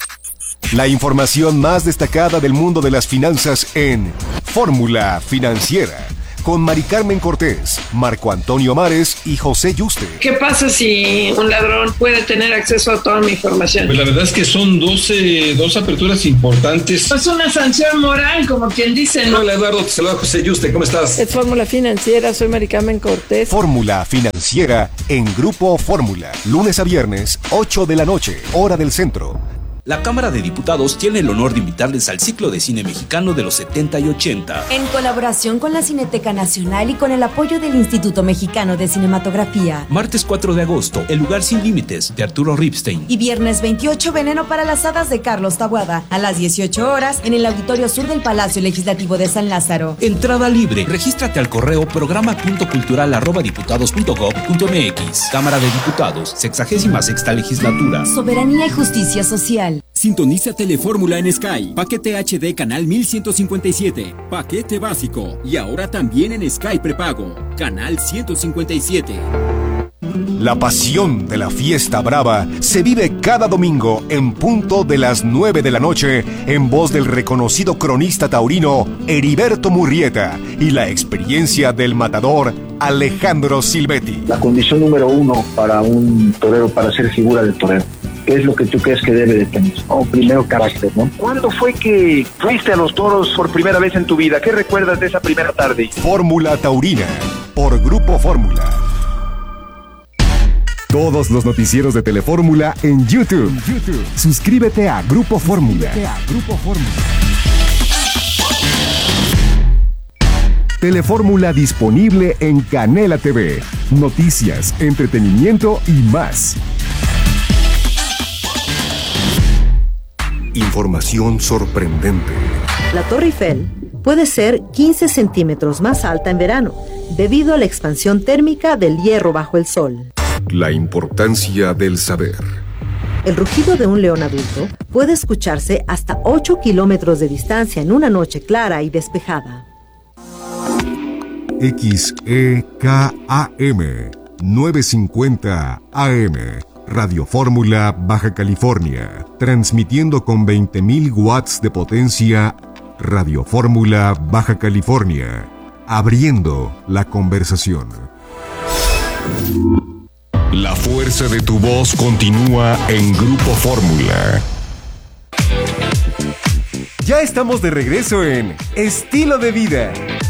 La información más destacada del mundo de las finanzas en Fórmula Financiera, con Mari Carmen Cortés, Marco Antonio Mares y José Yuste. ¿Qué pasa si un ladrón puede tener acceso a toda mi información? Pues la verdad es que son doce, dos aperturas importantes. Es una sanción moral, como quien dice, ¿no? Hola Eduardo, te saluda José Yuste, ¿cómo estás? Es Fórmula Financiera, soy Mari Carmen Cortés. Fórmula Financiera en Grupo Fórmula, lunes a viernes, ocho de la noche, hora del centro. La Cámara de Diputados tiene el honor de invitarles al ciclo de cine mexicano de los setenta y ochenta. En colaboración con la Cineteca Nacional y con el apoyo del Instituto Mexicano de Cinematografía. Martes cuatro de agosto, El lugar sin límites, de Arturo Ripstein. Y viernes veintiocho, Veneno para las hadas, de Carlos Taboada, a las dieciocho horas, en el Auditorio Sur del Palacio Legislativo de San Lázaro. Entrada libre. Regístrate al correo programa punto cultural arroba diputados punto gob punto mx. Cámara de Diputados, sexagésima sexta legislatura. Soberanía y justicia social. Sintoniza Telefórmula en Sky. Paquete H D canal mil ciento cincuenta y siete. Paquete básico. Y ahora también en Sky prepago. Canal ciento cincuenta y siete. La pasión de la fiesta brava se vive cada domingo en punto de las nueve de la noche en voz del reconocido cronista taurino Heriberto Murrieta y la experiencia del matador Alejandro Silvetti. La condición número uno para un torero, para ser figura del torero, ¿qué es lo que tú crees que debe de tener? Oh, primero, carácter, ¿no? ¿Cuándo fue que fuiste a los toros por primera vez en tu vida? ¿Qué recuerdas de esa primera tarde? Fórmula Taurina, por Grupo Fórmula. Todos los noticieros de Telefórmula en YouTube. YouTube. Suscríbete a Grupo Fórmula. Grupo Fórmula. Telefórmula disponible en Canela T V. Noticias, entretenimiento y más. Información sorprendente. La Torre Eiffel puede ser quince centímetros más alta en verano, debido a la expansión térmica del hierro bajo el sol. La importancia del saber. El rugido de un león adulto puede escucharse hasta ocho kilómetros de distancia en una noche clara y despejada. X E K A M novecientos cincuenta A M Radio Fórmula Baja California, transmitiendo con veinte mil watts de potencia. Radio Fórmula Baja California, abriendo la conversación. La fuerza de tu voz continúa en Grupo Fórmula. Ya estamos de regreso en Estilo de Vida.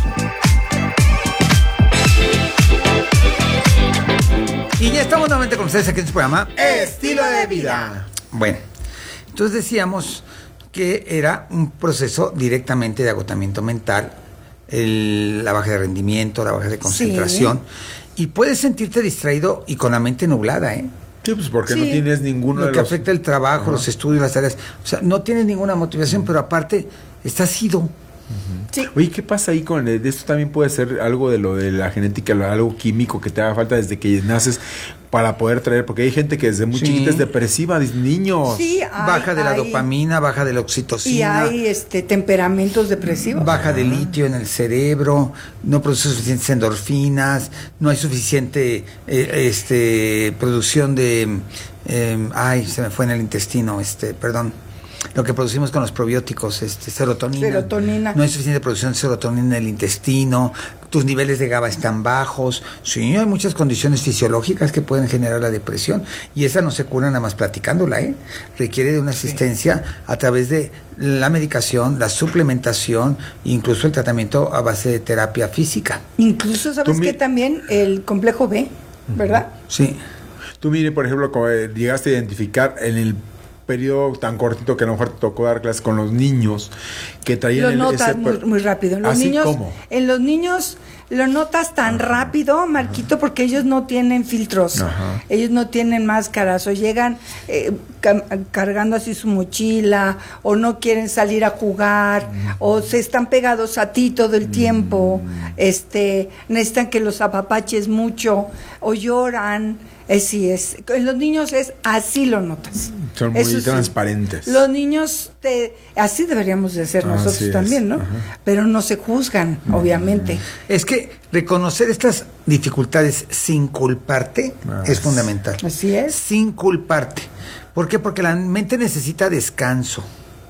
Y ya estamos nuevamente con ustedes aquí en su programa Estilo de Vida. Bueno, entonces decíamos que era un proceso directamente de agotamiento mental, el, la baja de rendimiento, la baja de concentración, sí. Y puedes sentirte distraído y con la mente nublada, ¿eh? Sí, pues porque sí. No tienes ninguno Lo de que los... afecta el trabajo, uh-huh. los estudios, las tareas. O sea, no tienes ninguna motivación, uh-huh. pero aparte estás ido. Uh-huh. Sí. Oye, ¿qué pasa ahí con el, esto? También puede ser algo de lo de la genética, algo químico que te haga falta desde que naces para poder traer, porque hay gente que desde muy sí. chiquita es depresiva, niños. Sí, hay, baja de la hay, dopamina, baja de la oxitocina. Y hay este temperamentos depresivos. Baja de litio en el cerebro, no produce suficientes endorfinas, no hay suficiente eh, este producción de eh, ay, se me fue en el intestino, este, perdón. Lo que producimos con los probióticos, este, serotonina. Serotonina. No hay suficiente producción de serotonina en el intestino, tus niveles de GABA están bajos. Sí, hay muchas condiciones fisiológicas que pueden generar la depresión y esa no se cura nada más platicándola, ¿eh? Requiere de una asistencia sí. a través de la medicación, la suplementación, incluso el tratamiento a base de terapia física. Incluso, ¿sabes qué? También el complejo B, ¿verdad? Sí. Tú, mire, por ejemplo, como llegaste a identificar en el periodo tan cortito que a lo mejor te tocó dar clases con los niños que traían lo el, notas ese, muy, muy rápido. En los ¿así niños, cómo? En los niños lo notas tan Ajá. rápido, Marquito, porque ellos no tienen filtros. Ajá. Ellos no tienen máscaras o llegan eh, ca- cargando así su mochila o no quieren salir a jugar mm. o se están pegados a ti todo el mm. tiempo. Este, necesitan que los apapaches mucho o lloran. Es, sí, es. En los niños es así lo notas. Son muy Eso transparentes. Sí. Los niños, te, así deberíamos de ser nosotros así también, ¿no? Ajá. Pero no se juzgan, uh-huh. obviamente. Es que reconocer estas dificultades sin culparte ah, es fundamental. Así es. Sin culparte. ¿Por qué? Porque la mente necesita descanso,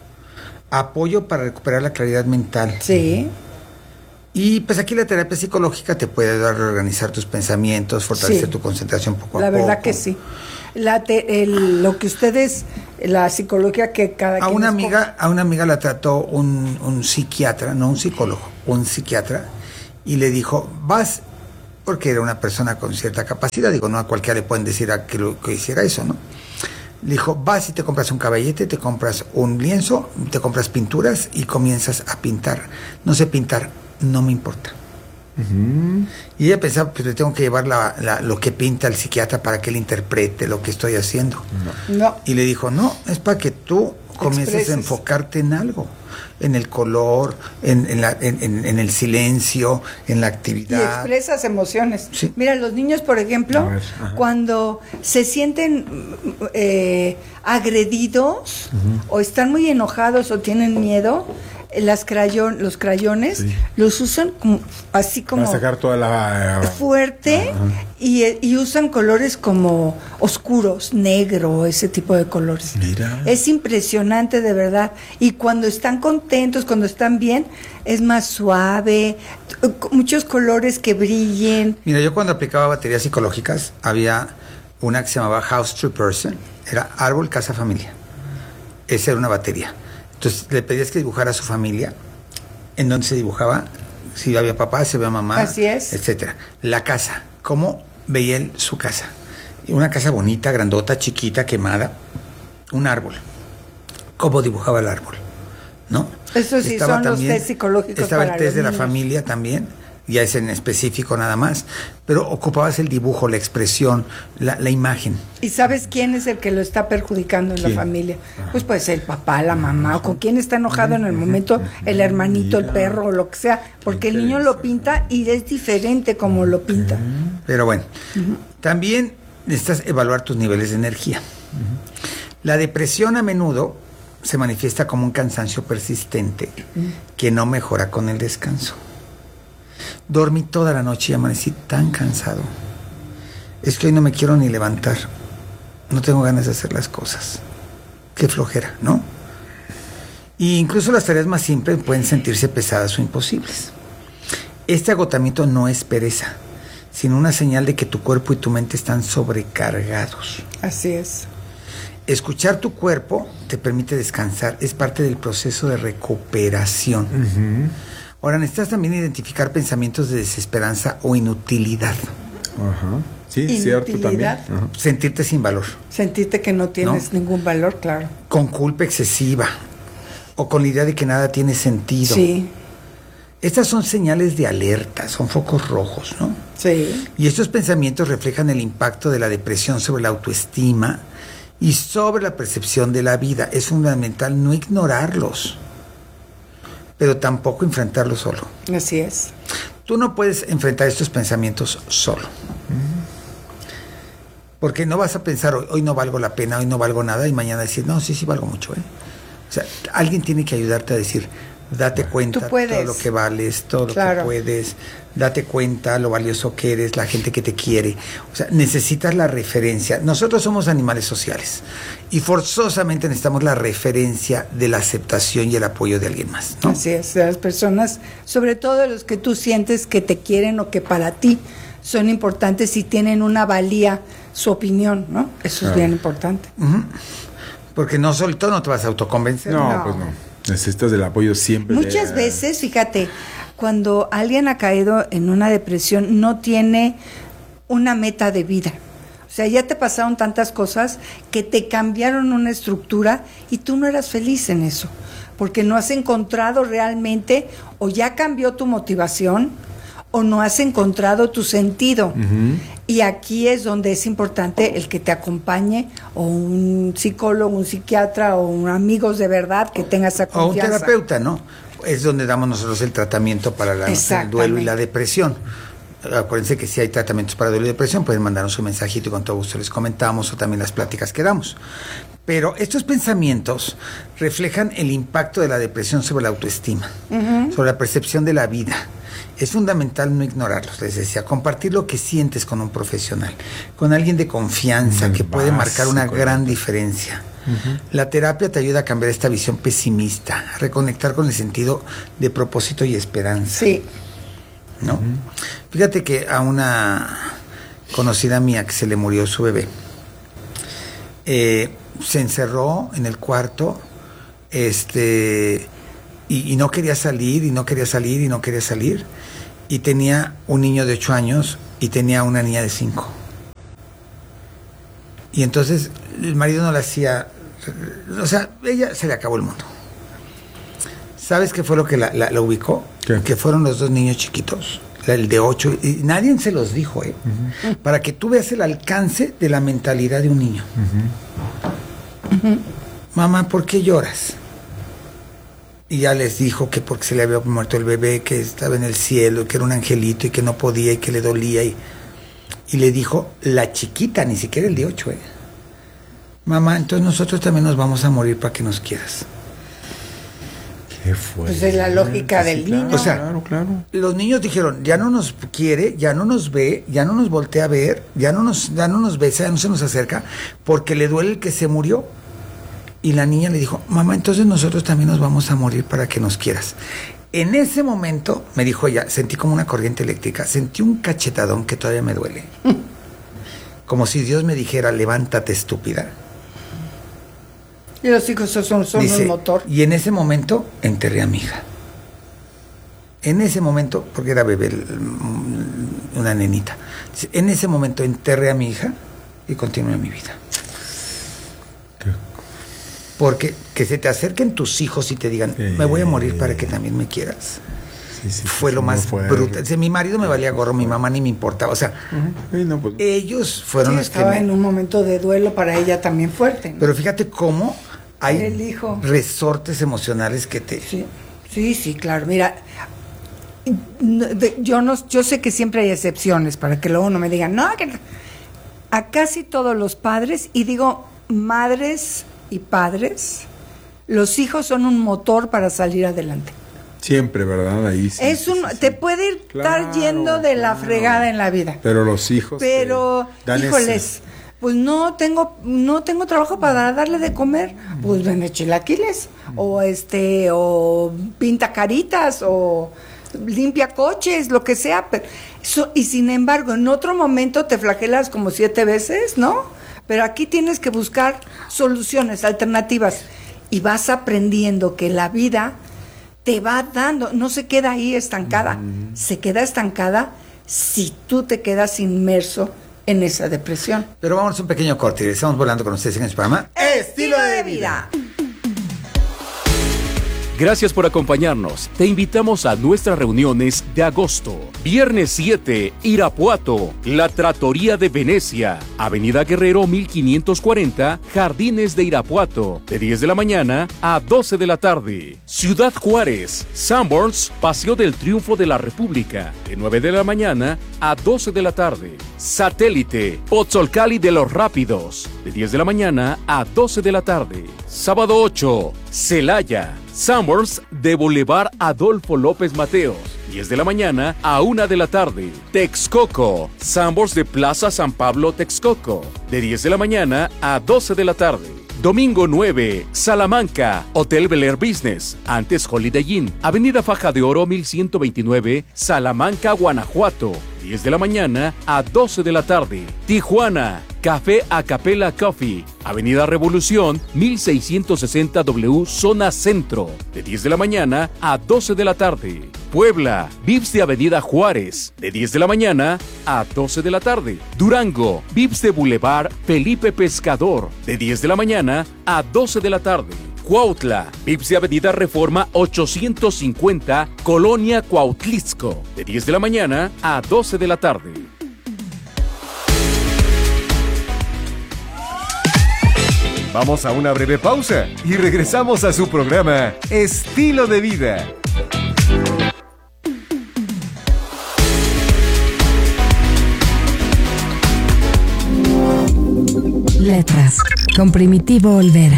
apoyo para recuperar la claridad mental. Sí. Y pues aquí la terapia psicológica te puede ayudar a reorganizar tus pensamientos, fortalecer sí. tu concentración poco a la poco. La verdad que sí. La te, el, lo que ustedes, la psicología que cada a quien una escoge. amiga A una amiga la trató un, un psiquiatra, no un psicólogo, un psiquiatra, y le dijo, vas, porque era una persona con cierta capacidad, digo, no a cualquiera le pueden decir a que, lo, que hiciera eso, ¿no? Le dijo, vas y te compras un caballete, te compras un lienzo, te compras pinturas y comienzas a pintar. No sé pintar, no me importa. Uh-huh. Y ella pensaba, pues le tengo que llevar la, la, lo que pinta el psiquiatra para que él interprete lo que estoy haciendo. No. no. Y le dijo, no, es para que tú comiences Expreses. a enfocarte en algo, en el color, en, en, la, en, en, en el silencio, en la actividad. Y expresas emociones. Sí. Mira, los niños, por ejemplo, ver, cuando se sienten eh, agredidos uh-huh. o están muy enojados o tienen miedo, las crayón, los crayones sí. los usan como, así como para sacar toda la fuerte y, y usan colores como oscuros, negro, ese tipo de colores. Mira. Es impresionante de verdad. Y cuando están contentos, cuando están bien, es más suave, muchos colores que brillen. Mira, yo cuando aplicaba baterías psicológicas había una que se llamaba House Tree Person, era árbol, casa, familia. Esa era una batería. Entonces le pedías que dibujara a su familia, en donde se dibujaba, si había papá, si había mamá, así es, etcétera. La casa, cómo veía él su casa. Una casa bonita, grandota, chiquita, quemada, un árbol. Cómo dibujaba el árbol, ¿no? Eso sí, estaba son también, los test psicológicos. Estaba para el test de niños. La familia también, ya es en específico nada más, pero ocupabas el dibujo, la expresión, la, la imagen. ¿Y sabes quién es el que lo está perjudicando en ¿Quién? la familia? Ajá. Pues puede ser el papá, la mamá, o con quién está enojado en el momento, el hermanito, el perro, o lo que sea, porque el niño lo pinta y es diferente como lo pinta. Pero bueno, uh-huh. también necesitas evaluar tus niveles de energía. Uh-huh. La depresión a menudo se manifiesta como un cansancio persistente que no mejora con el descanso. Dormí toda la noche y amanecí tan cansado. Es que hoy no me quiero ni levantar. No tengo ganas de hacer las cosas. Qué flojera, ¿no? Y incluso las tareas más simples pueden sentirse pesadas o imposibles. Este agotamiento no es pereza, sino una señal de que tu cuerpo y tu mente están sobrecargados. Así es. Escuchar tu cuerpo te permite descansar, es parte del proceso de recuperación. Uh-huh. Ahora, necesitas también identificar pensamientos de desesperanza o inutilidad. Ajá. Sí, cierto también. Ajá. Sentirte sin valor. Sentirte que no tienes ¿no? ningún valor, claro. Con culpa excesiva o con la idea de que nada tiene sentido. Sí. Estas son señales de alerta, son focos rojos, ¿no? Sí. Y estos pensamientos reflejan el impacto de la depresión sobre la autoestima y sobre la percepción de la vida. Es fundamental no ignorarlos, pero tampoco enfrentarlos solo. Así es. Tú no puedes enfrentar estos pensamientos solo. Porque no vas a pensar, hoy, hoy no valgo la pena, hoy no valgo nada, y mañana decir, no, sí, sí valgo mucho, ¿eh? O sea, alguien tiene que ayudarte a decir, date cuenta todo lo que vales, todo claro. lo que puedes, date cuenta lo valioso que eres, la gente que te quiere. O sea, necesitas la referencia. Nosotros somos animales sociales y forzosamente necesitamos la referencia de la aceptación y el apoyo de alguien más, ¿no? Así es, de las personas, sobre todo de los que tú sientes que te quieren o que para ti son importantes y tienen una valía, su opinión, ¿no? Eso claro. es bien importante. Uh-huh. Porque no solito no te vas a autoconvencer. No, no. pues no. Necesitas del apoyo siempre. Muchas de... veces, fíjate, cuando alguien ha caído en una depresión, no tiene una meta de vida. O sea, ya te pasaron tantas cosas que te cambiaron una estructura y tú no eras feliz en eso, porque no has encontrado realmente, o ya cambió tu motivación, o no has encontrado tu sentido. Uh-huh. Y aquí es donde es importante el que te acompañe, o un psicólogo, un psiquiatra, o un amigos de verdad que tenga esa confianza. O un terapeuta, ¿no? Es donde damos nosotros el tratamiento para la, el duelo y la depresión. Acuérdense que si hay tratamientos para duelo y depresión, pueden mandarnos un mensajito y con todo gusto les comentamos, o también las pláticas que damos. Pero estos pensamientos reflejan el impacto de la depresión sobre la autoestima, uh-huh. sobre la percepción de la vida. Es fundamental no ignorarlos, les decía, compartir lo que sientes con un profesional, con alguien de confianza, que puede marcar una gran diferencia. Uh-huh. La terapia te ayuda a cambiar esta visión pesimista, a reconectar con el sentido de propósito y esperanza. Sí. ¿No? Uh-huh. Fíjate que a una conocida mía que se le murió su bebé, eh, se encerró en el cuarto, este... Y, y no quería salir, y no quería salir, y no quería salir. Y tenía un niño de ocho años y tenía una niña de cinco. Y entonces el marido no la hacía... O sea, ella se le acabó el mundo. ¿Sabes qué fue lo que la, la, la ubicó? ¿Qué? Que fueron los dos niños chiquitos. El de ocho, y nadie se los dijo, ¿eh? Uh-huh. Para que tú veas el alcance de la mentalidad de un niño. Uh-huh. Uh-huh. Mamá, ¿por qué lloras? Y ya les dijo que porque se le había muerto el bebé, que estaba en el cielo, que era un angelito y que no podía y que le dolía. Y, y le dijo la chiquita, ni siquiera el de ocho, ¿eh? Mamá, entonces nosotros también nos vamos a morir para que nos quieras. ¿Qué fue? Pues es la lógica sí, del claro, niño. O sea, claro, claro. Los niños dijeron, ya no nos quiere, ya no nos ve, ya no nos voltea a ver, ya no nos, ya no nos besa, ya no se nos acerca, porque le duele el que se murió. Y la niña le dijo, mamá, entonces nosotros también nos vamos a morir para que nos quieras. En ese momento, me dijo ella, sentí como una corriente eléctrica, sentí un cachetadón que todavía me duele. Como si Dios me dijera, levántate, estúpida. Y los hijos son, son Dice, un motor. Y en ese momento enterré a mi hija. En ese momento, porque era bebé, una nenita. Dice, en ese momento enterré a mi hija y continué mi vida. Porque que se te acerquen tus hijos y te digan, eh, me voy a morir para que también me quieras. Sí, sí, fue sí, lo más brutal. O sea, mi marido me valía gorro, mi mamá ni me importaba. O sea, uh-huh. sí, no, pues, ellos fueron sí, los estaba que... en un momento de duelo para ella también fuerte, ¿no? Pero fíjate cómo hay el hijo. resortes emocionales que te... Sí, sí, sí, claro. Mira, yo, no, yo sé que siempre hay excepciones para que luego no me digan, no, que a casi todos los padres, y digo madres y padres, los hijos son un motor para salir adelante. Siempre, ¿verdad? Ahí sí, es un, sí, sí. Te puede ir Claro, estar yendo de la claro. fregada en la vida. Pero los hijos. Pero, dan híjoles, ese- pues no tengo, no tengo trabajo para darle de comer, pues vende chilaquiles, o este, o pinta caritas, o limpia coches, lo que sea. Pero eso, y sin embargo, en otro momento te flagelas como siete veces, ¿no? Pero aquí tienes que buscar soluciones, alternativas, y vas aprendiendo que la vida te va dando, no se queda ahí estancada, uh-huh. se queda estancada si tú te quedas inmerso en esa depresión. Pero vamos a un pequeño corte y estamos volando con ustedes en este programa Estilo de Vida. Gracias por acompañarnos. Te invitamos a nuestras reuniones de agosto. Viernes siete, Irapuato, La Trattoria de Venecia, Avenida Guerrero mil quinientos cuarenta, Jardines de Irapuato, de diez de la mañana a doce de la tarde. Ciudad Juárez, Sanborns, Paseo del Triunfo de la República, de nueve de la mañana a doce de la tarde. Satélite, Pozzolcali de los Rápidos, de diez de la mañana a doce de la tarde. Sábado ocho, Celaya, Sanborns de Boulevard Adolfo López Mateos, diez de la mañana a una de la tarde. Texcoco, Sanborns de Plaza San Pablo Texcoco, de diez de la mañana a doce de la tarde. Domingo nueve, Salamanca, Hotel Bel Air Business, antes Holiday Inn, Avenida Faja de Oro mil ciento veintinueve, Salamanca, Guanajuato, diez de la mañana a doce de la tarde. Tijuana, Café Acapella Coffee, Avenida Revolución mil seiscientos sesenta W, Zona Centro, de diez de la mañana a doce de la tarde. Puebla, Vips de Avenida Juárez, de diez de la mañana a doce de la tarde. Durango, Vips de Boulevard Felipe Pescador, de diez de la mañana a doce de la tarde. Cuautla, Vips de Avenida Reforma ochocientos cincuenta, Colonia Cuautlisco, de diez de la mañana a doce de la tarde. Vamos a una breve pausa y regresamos a su programa Estilo de Vida. Letras, con Primitivo Olvera.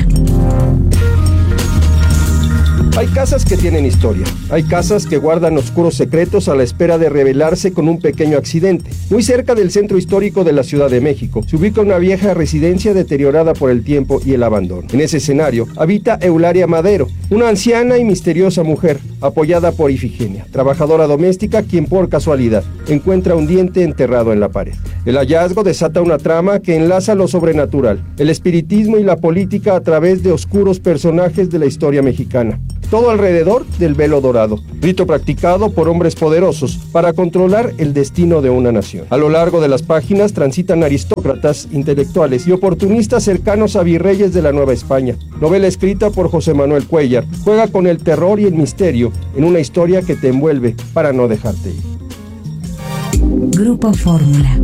Hay casas que tienen historia, hay casas que guardan oscuros secretos a la espera de revelarse con un pequeño accidente. Muy cerca del centro histórico de la Ciudad de México, se ubica una vieja residencia deteriorada por el tiempo y el abandono. En ese escenario habita Eulalia Madero, una anciana y misteriosa mujer, apoyada por Ifigenia, trabajadora doméstica quien por casualidad encuentra un diente enterrado en la pared. El hallazgo desata una trama que enlaza lo sobrenatural, el espiritismo y la política a través de oscuros personajes de la historia mexicana. Todo alrededor del velo dorado, rito practicado por hombres poderosos para controlar el destino de una nación. A lo largo de las páginas transitan aristócratas, intelectuales y oportunistas cercanos a virreyes de la Nueva España. Novela escrita por José Manuel Cuellar, juega con el terror y el misterio en una historia que te envuelve para no dejarte ir. Grupo Fórmula.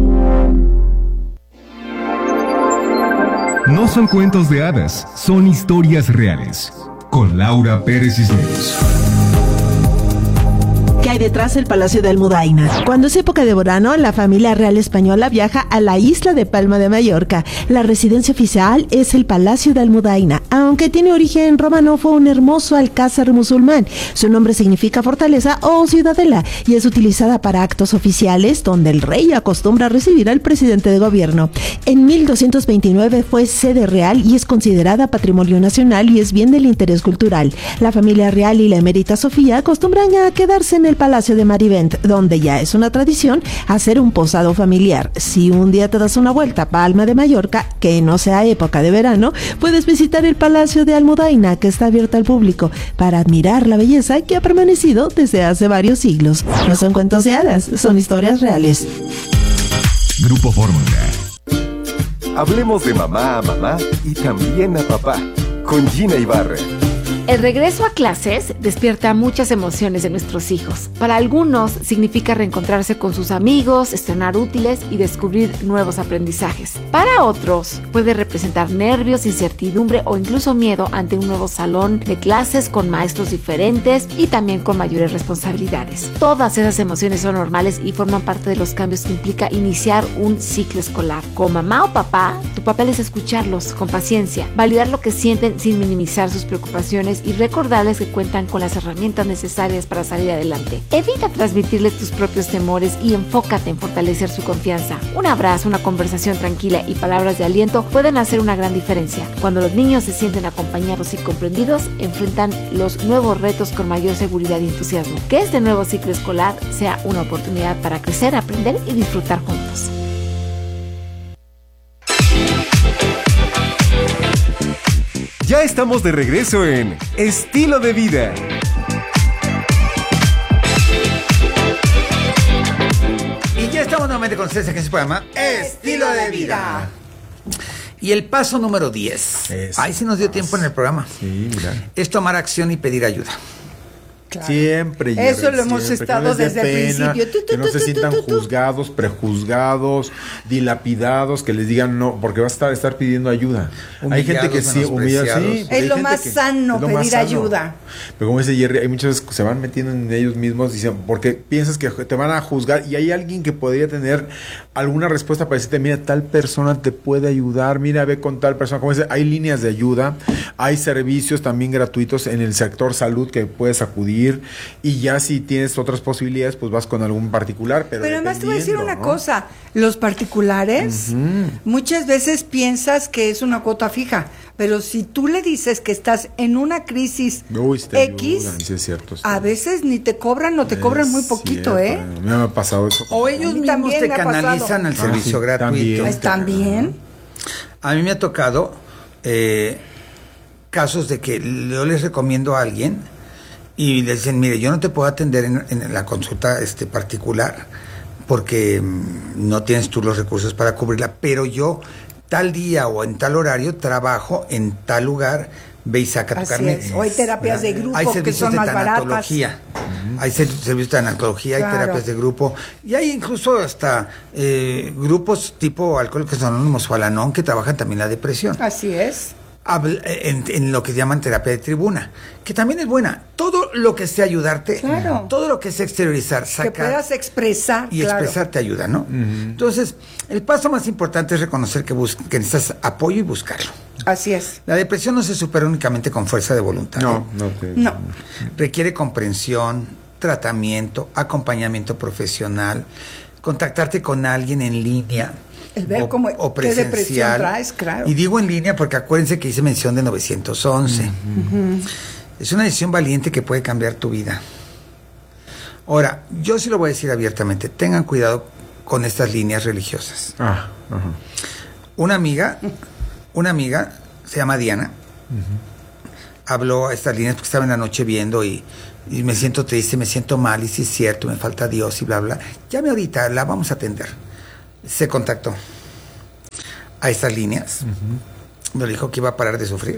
No son cuentos de hadas, son historias reales. Con Laura Pérez Cisneros. ¿Qué hay detrás del Palacio de Almudaina? Cuando es época de verano, la familia real española viaja a la isla de Palma de Mallorca. La residencia oficial es el Palacio de Almudaina, aunque tiene origen romano, fue un hermoso alcázar musulmán. Su nombre significa fortaleza o ciudadela y es utilizada para actos oficiales donde el rey acostumbra recibir al presidente de gobierno. En mil doscientos veintinueve fue sede real y es considerada patrimonio nacional y es bien del interés cultural. La familia real y la emérita Sofía acostumbran a quedarse en el Palacio de Marivent, donde ya es una tradición hacer un posado familiar. Si un día te das una vuelta a Palma de Mallorca, que no sea época de verano, puedes visitar el Palacio de Almudaina, que está abierto al público, para admirar la belleza que ha permanecido desde hace varios siglos. No son cuentos de hadas, son historias reales. Grupo Fórmula. Hablemos de mamá a mamá y también a papá, con Gina Ibarra. El regreso a clases despierta muchas emociones de nuestros hijos. Para algunos significa reencontrarse con sus amigos, estrenar útiles y descubrir nuevos aprendizajes. Para otros puede representar nervios, incertidumbre o incluso miedo ante un nuevo salón de clases con maestros diferentes y también con mayores responsabilidades. Todas esas emociones son normales y forman parte de los cambios que implica iniciar un ciclo escolar. Como mamá o papá, tu papel es escucharlos con paciencia, validar lo que sienten sin minimizar sus preocupaciones y recordarles que cuentan con las herramientas necesarias para salir adelante. Evita transmitirles tus propios temores y enfócate en fortalecer su confianza. Un abrazo, una conversación tranquila y palabras de aliento pueden hacer una gran diferencia. Cuando los niños se sienten acompañados y comprendidos, enfrentan los nuevos retos con mayor seguridad y entusiasmo. Que este nuevo ciclo escolar sea una oportunidad para crecer, aprender y disfrutar juntos. Ya estamos de regreso en Estilo de Vida. Y ya estamos nuevamente con ustedes en este programa Estilo de Vida. Y el paso número diez. Ahí sí nos dio tiempo en el programa. Sí, mira. Es tomar acción y pedir ayuda. Claro. Siempre. Eso Jerry, lo hemos siempre. estado Que no les dé desde el pena, principio. Tu, tu, que no tu, se tu, sientan tu, tu. juzgados, prejuzgados, dilapidados, que les digan no, porque vas a estar, estar pidiendo ayuda. Hay gente que sí, humilla, sí. Es lo más sano, pedir ayuda. Pero como dice Jerry, hay muchas veces que se van metiendo en ellos mismos y dicen, porque piensas que te van a juzgar y hay alguien que podría tener alguna respuesta para decirte, mira, tal persona te puede ayudar, mira, ve con tal persona. Como dice, hay líneas de ayuda, hay servicios también gratuitos en el sector salud que puedes acudir y ya si tienes otras posibilidades, pues vas con algún particular. Pero, pero además te voy a decir una ¿no? cosa, los particulares uh-huh. muchas veces piensas que es una cuota fija, pero si tú le dices que estás en una crisis Uy, si te X, ayudan, sí es cierto, sí. a veces ni te cobran o te es cobran muy poquito, cierto. ¿eh? A mí me ha pasado eso. O ellos mismos te canalizan al servicio ah, sí, gratuito. También. ¿También? A mí me ha tocado eh, casos de que yo les recomiendo a alguien y les dicen, mire, yo no te puedo atender en, en la consulta este, particular porque mm, no tienes tú los recursos para cubrirla, pero yo tal día o en tal horario trabajo en tal lugar, ve y saca tu carnet. O hay terapias ¿verdad? de grupo hay que son de más baratas. Uh-huh. Hay servicios de tanatología, claro. hay terapias de grupo y hay incluso hasta eh, grupos tipo Alcohólicos Anónimos o Al-Anon que trabajan también la depresión. Así es. En, en lo que llaman terapia de tribuna, que también es buena. Todo lo que sea ayudarte, claro. todo lo que sea exteriorizar, sacar. Que puedas expresar. Y claro. expresar te ayuda, ¿no? Uh-huh. Entonces, el paso más importante es reconocer que, bus- que necesitas apoyo y buscarlo. Así es. La depresión no se supera únicamente con fuerza de voluntad. No, ¿eh? no, te... no. Requiere comprensión, tratamiento, acompañamiento profesional, contactarte con alguien en línea. El ver o, cómo, o presencial. qué depresión traes, claro. Y digo en línea porque acuérdense que hice mención de novecientos once. Uh-huh. Es una decisión valiente que puede cambiar tu vida. Ahora, yo sí lo voy a decir abiertamente, tengan cuidado con estas líneas religiosas. Ah, uh-huh. Una amiga, una amiga, se llama Diana, uh-huh. habló a estas líneas porque estaba en la noche viendo y, y me siento triste, me siento mal y sí es cierto, me falta Dios y bla, bla. Llame ahorita, la vamos a atender. Se contactó a estas líneas, uh-huh. me dijo que iba a parar de sufrir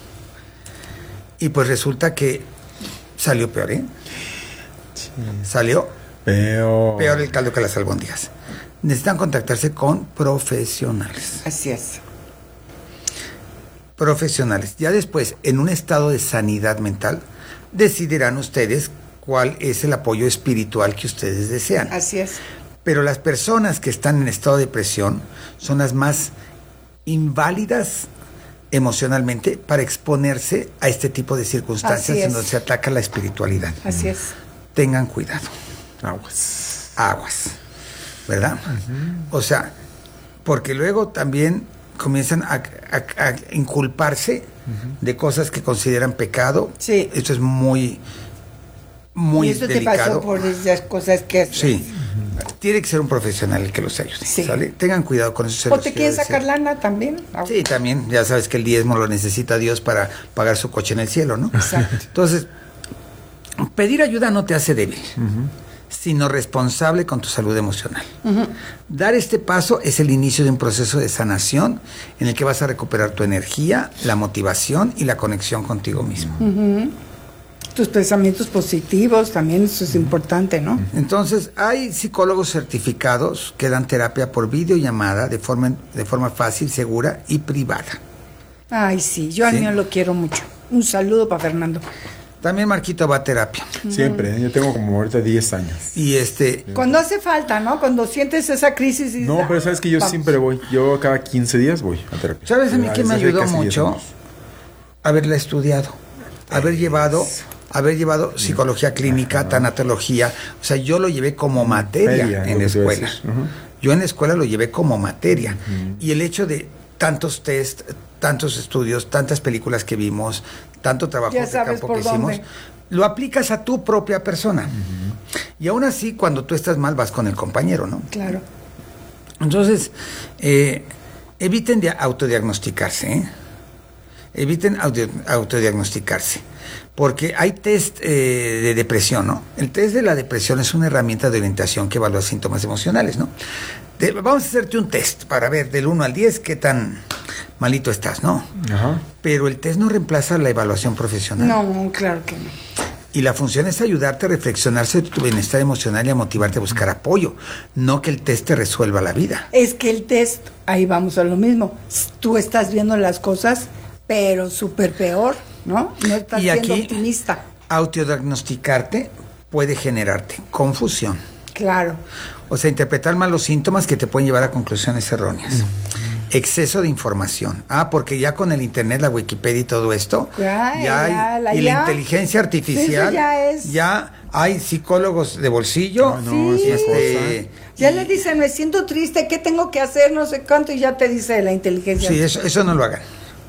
y pues resulta que salió peor, ¿eh? Sí. Salió peor. peor el caldo que las albóndigas. Necesitan contactarse con profesionales. Así es. Profesionales. Ya después, en un estado de sanidad mental, decidirán ustedes cuál es el apoyo espiritual que ustedes desean. Así es. Pero las personas que están en estado de depresión son las más inválidas emocionalmente para exponerse a este tipo de circunstancias en donde se ataca la espiritualidad. Así es. Tengan cuidado. Aguas. Aguas. ¿Verdad? Uh-huh. O sea, porque luego también comienzan a, a, a inculparse uh-huh. de cosas que consideran pecado. Sí. Esto es muy, muy y eso delicado. Te pasó por esas cosas que sí. Tiene que ser un profesional el que los ayude. Sí. ¿Sale? Tengan cuidado con eso. ¿O te quieren sacar lana también? Sí, también. Ya sabes que el diezmo lo necesita Dios para pagar su coche en el cielo, ¿no? Exacto. Entonces, pedir ayuda no te hace débil. Uh-huh. sino responsable con tu salud emocional. Uh-huh. Dar este paso es el inicio de un proceso de sanación en el que vas a recuperar tu energía, la motivación y la conexión contigo mismo. Uh-huh. Tus pensamientos positivos, también eso es importante, ¿no? Entonces, hay psicólogos certificados que dan terapia por videollamada de forma, de forma fácil, segura y privada. Ay, sí, yo al ¿Sí? mío lo quiero mucho. Un saludo para Fernando. También Marquito va a terapia. Siempre, ¿eh? Yo tengo como ahorita diez años. Y este... Cuando hace falta, ¿no? Cuando sientes esa crisis y dices, No, pero sabes que yo vamos. siempre voy. Yo cada quince días voy a terapia. ¿Sabes a mí que me Desde ayudó casi diez mucho? años. Haberla estudiado. Haber llevado... haber llevado psicología clínica, tanatología, o sea, yo lo llevé como materia Feria, en la escuela. Uh-huh. Yo en la escuela lo llevé como materia. Uh-huh. Y el hecho de tantos test, tantos estudios, tantas películas que vimos, tanto trabajo de campo que hicimos, lo aplicas a tu propia persona. Uh-huh. Y aún así, cuando tú estás mal, vas con el compañero, ¿no? Claro. Entonces, eh, eviten de autodiagnosticarse, ¿eh? Eviten audio, autodiagnosticarse. Porque hay test eh, de depresión, ¿no? El test de la depresión es una herramienta de orientación que evalúa síntomas emocionales, ¿no? Te, vamos a hacerte un test para ver del uno al diez qué tan malito estás, ¿no? Ajá. Pero el test no reemplaza la evaluación profesional. No, claro que no. Y la función es ayudarte a reflexionar sobre tu bienestar emocional y a motivarte a buscar apoyo, no que el test te resuelva la vida. Es que el test, ahí vamos a lo mismo. Tú estás viendo las cosas, pero súper peor, ¿no? No estás y siendo aquí, optimista. Autodiagnosticarte puede generarte confusión. Claro. O sea, interpretar mal los síntomas que te pueden llevar a conclusiones erróneas. Mm. Exceso de información. Ah, porque ya con el internet, la Wikipedia y todo esto, ya, ya ya, hay, la, y ya. la inteligencia artificial, sí, ya, es. ya hay psicólogos de bolsillo. No, no, sí. este, ya y, le dicen, me siento triste, ¿qué tengo que hacer? No sé cuánto, y ya te dice la inteligencia Sí, artificial. eso, eso no lo hagan.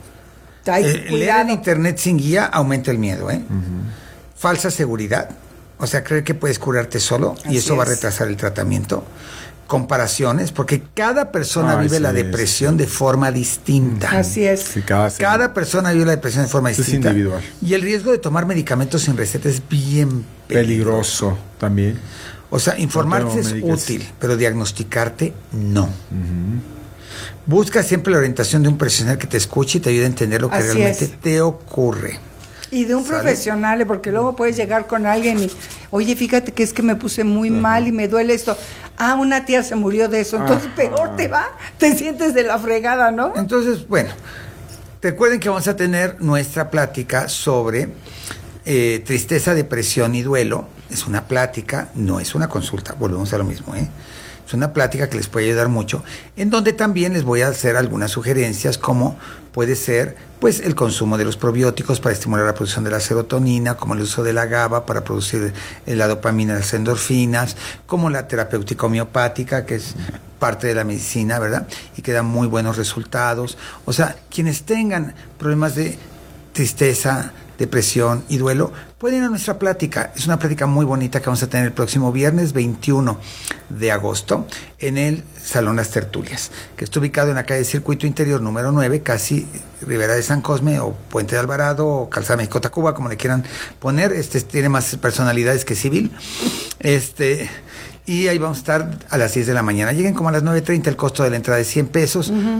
Eh, leer en internet sin guía aumenta el miedo, ¿eh? Uh-huh. Falsa seguridad, o sea, creer que puedes curarte solo y Así eso va a es. retrasar el tratamiento. Comparaciones, porque cada persona Ay, vive sí, la depresión sí. de forma distinta. Así es. Sí, cada, cada persona vive la depresión de forma es distinta. individual. Y el riesgo de tomar medicamentos sin receta es bien peligroso, peligroso también. O sea, informarte es útil, pero diagnosticarte no. Uh-huh. Busca siempre la orientación de un profesional que te escuche y te ayude a entender lo que Así realmente es. te ocurre. Y de un ¿Sale? profesional, porque luego puedes llegar con alguien y, oye, fíjate que es que me puse muy uh-huh. mal y me duele esto. Ah, una tía se murió de eso. Entonces, uh-huh. peor te va, te sientes de la fregada, ¿no? Entonces, bueno, recuerden que vamos a tener nuestra plática sobre eh, tristeza, depresión y duelo. Es una plática, no es una consulta, volvemos a lo mismo, ¿eh? Es una plática que les puede ayudar mucho, en donde también les voy a hacer algunas sugerencias, como puede ser pues el consumo de los probióticos para estimular la producción de la serotonina, como el uso de la GABA para producir la dopamina y las endorfinas, como la terapéutica homeopática, que es parte de la medicina, ¿verdad? Y que da muy buenos resultados. O sea, quienes tengan problemas de tristeza, depresión y duelo, pueden ir a nuestra plática. Es una plática muy bonita que vamos a tener el próximo viernes veintiuno de agosto en el Salón Las Tertulias, que está ubicado en la calle Circuito Interior número nueve, casi Ribera de San Cosme o Puente de Alvarado o Calzada México Tacuba, como le quieran poner. Este tiene más personalidades que civil. Este... Y ahí vamos a estar a las diez de la mañana. Lleguen como a las nueve treinta, el costo de la entrada es cien pesos. Uh-huh.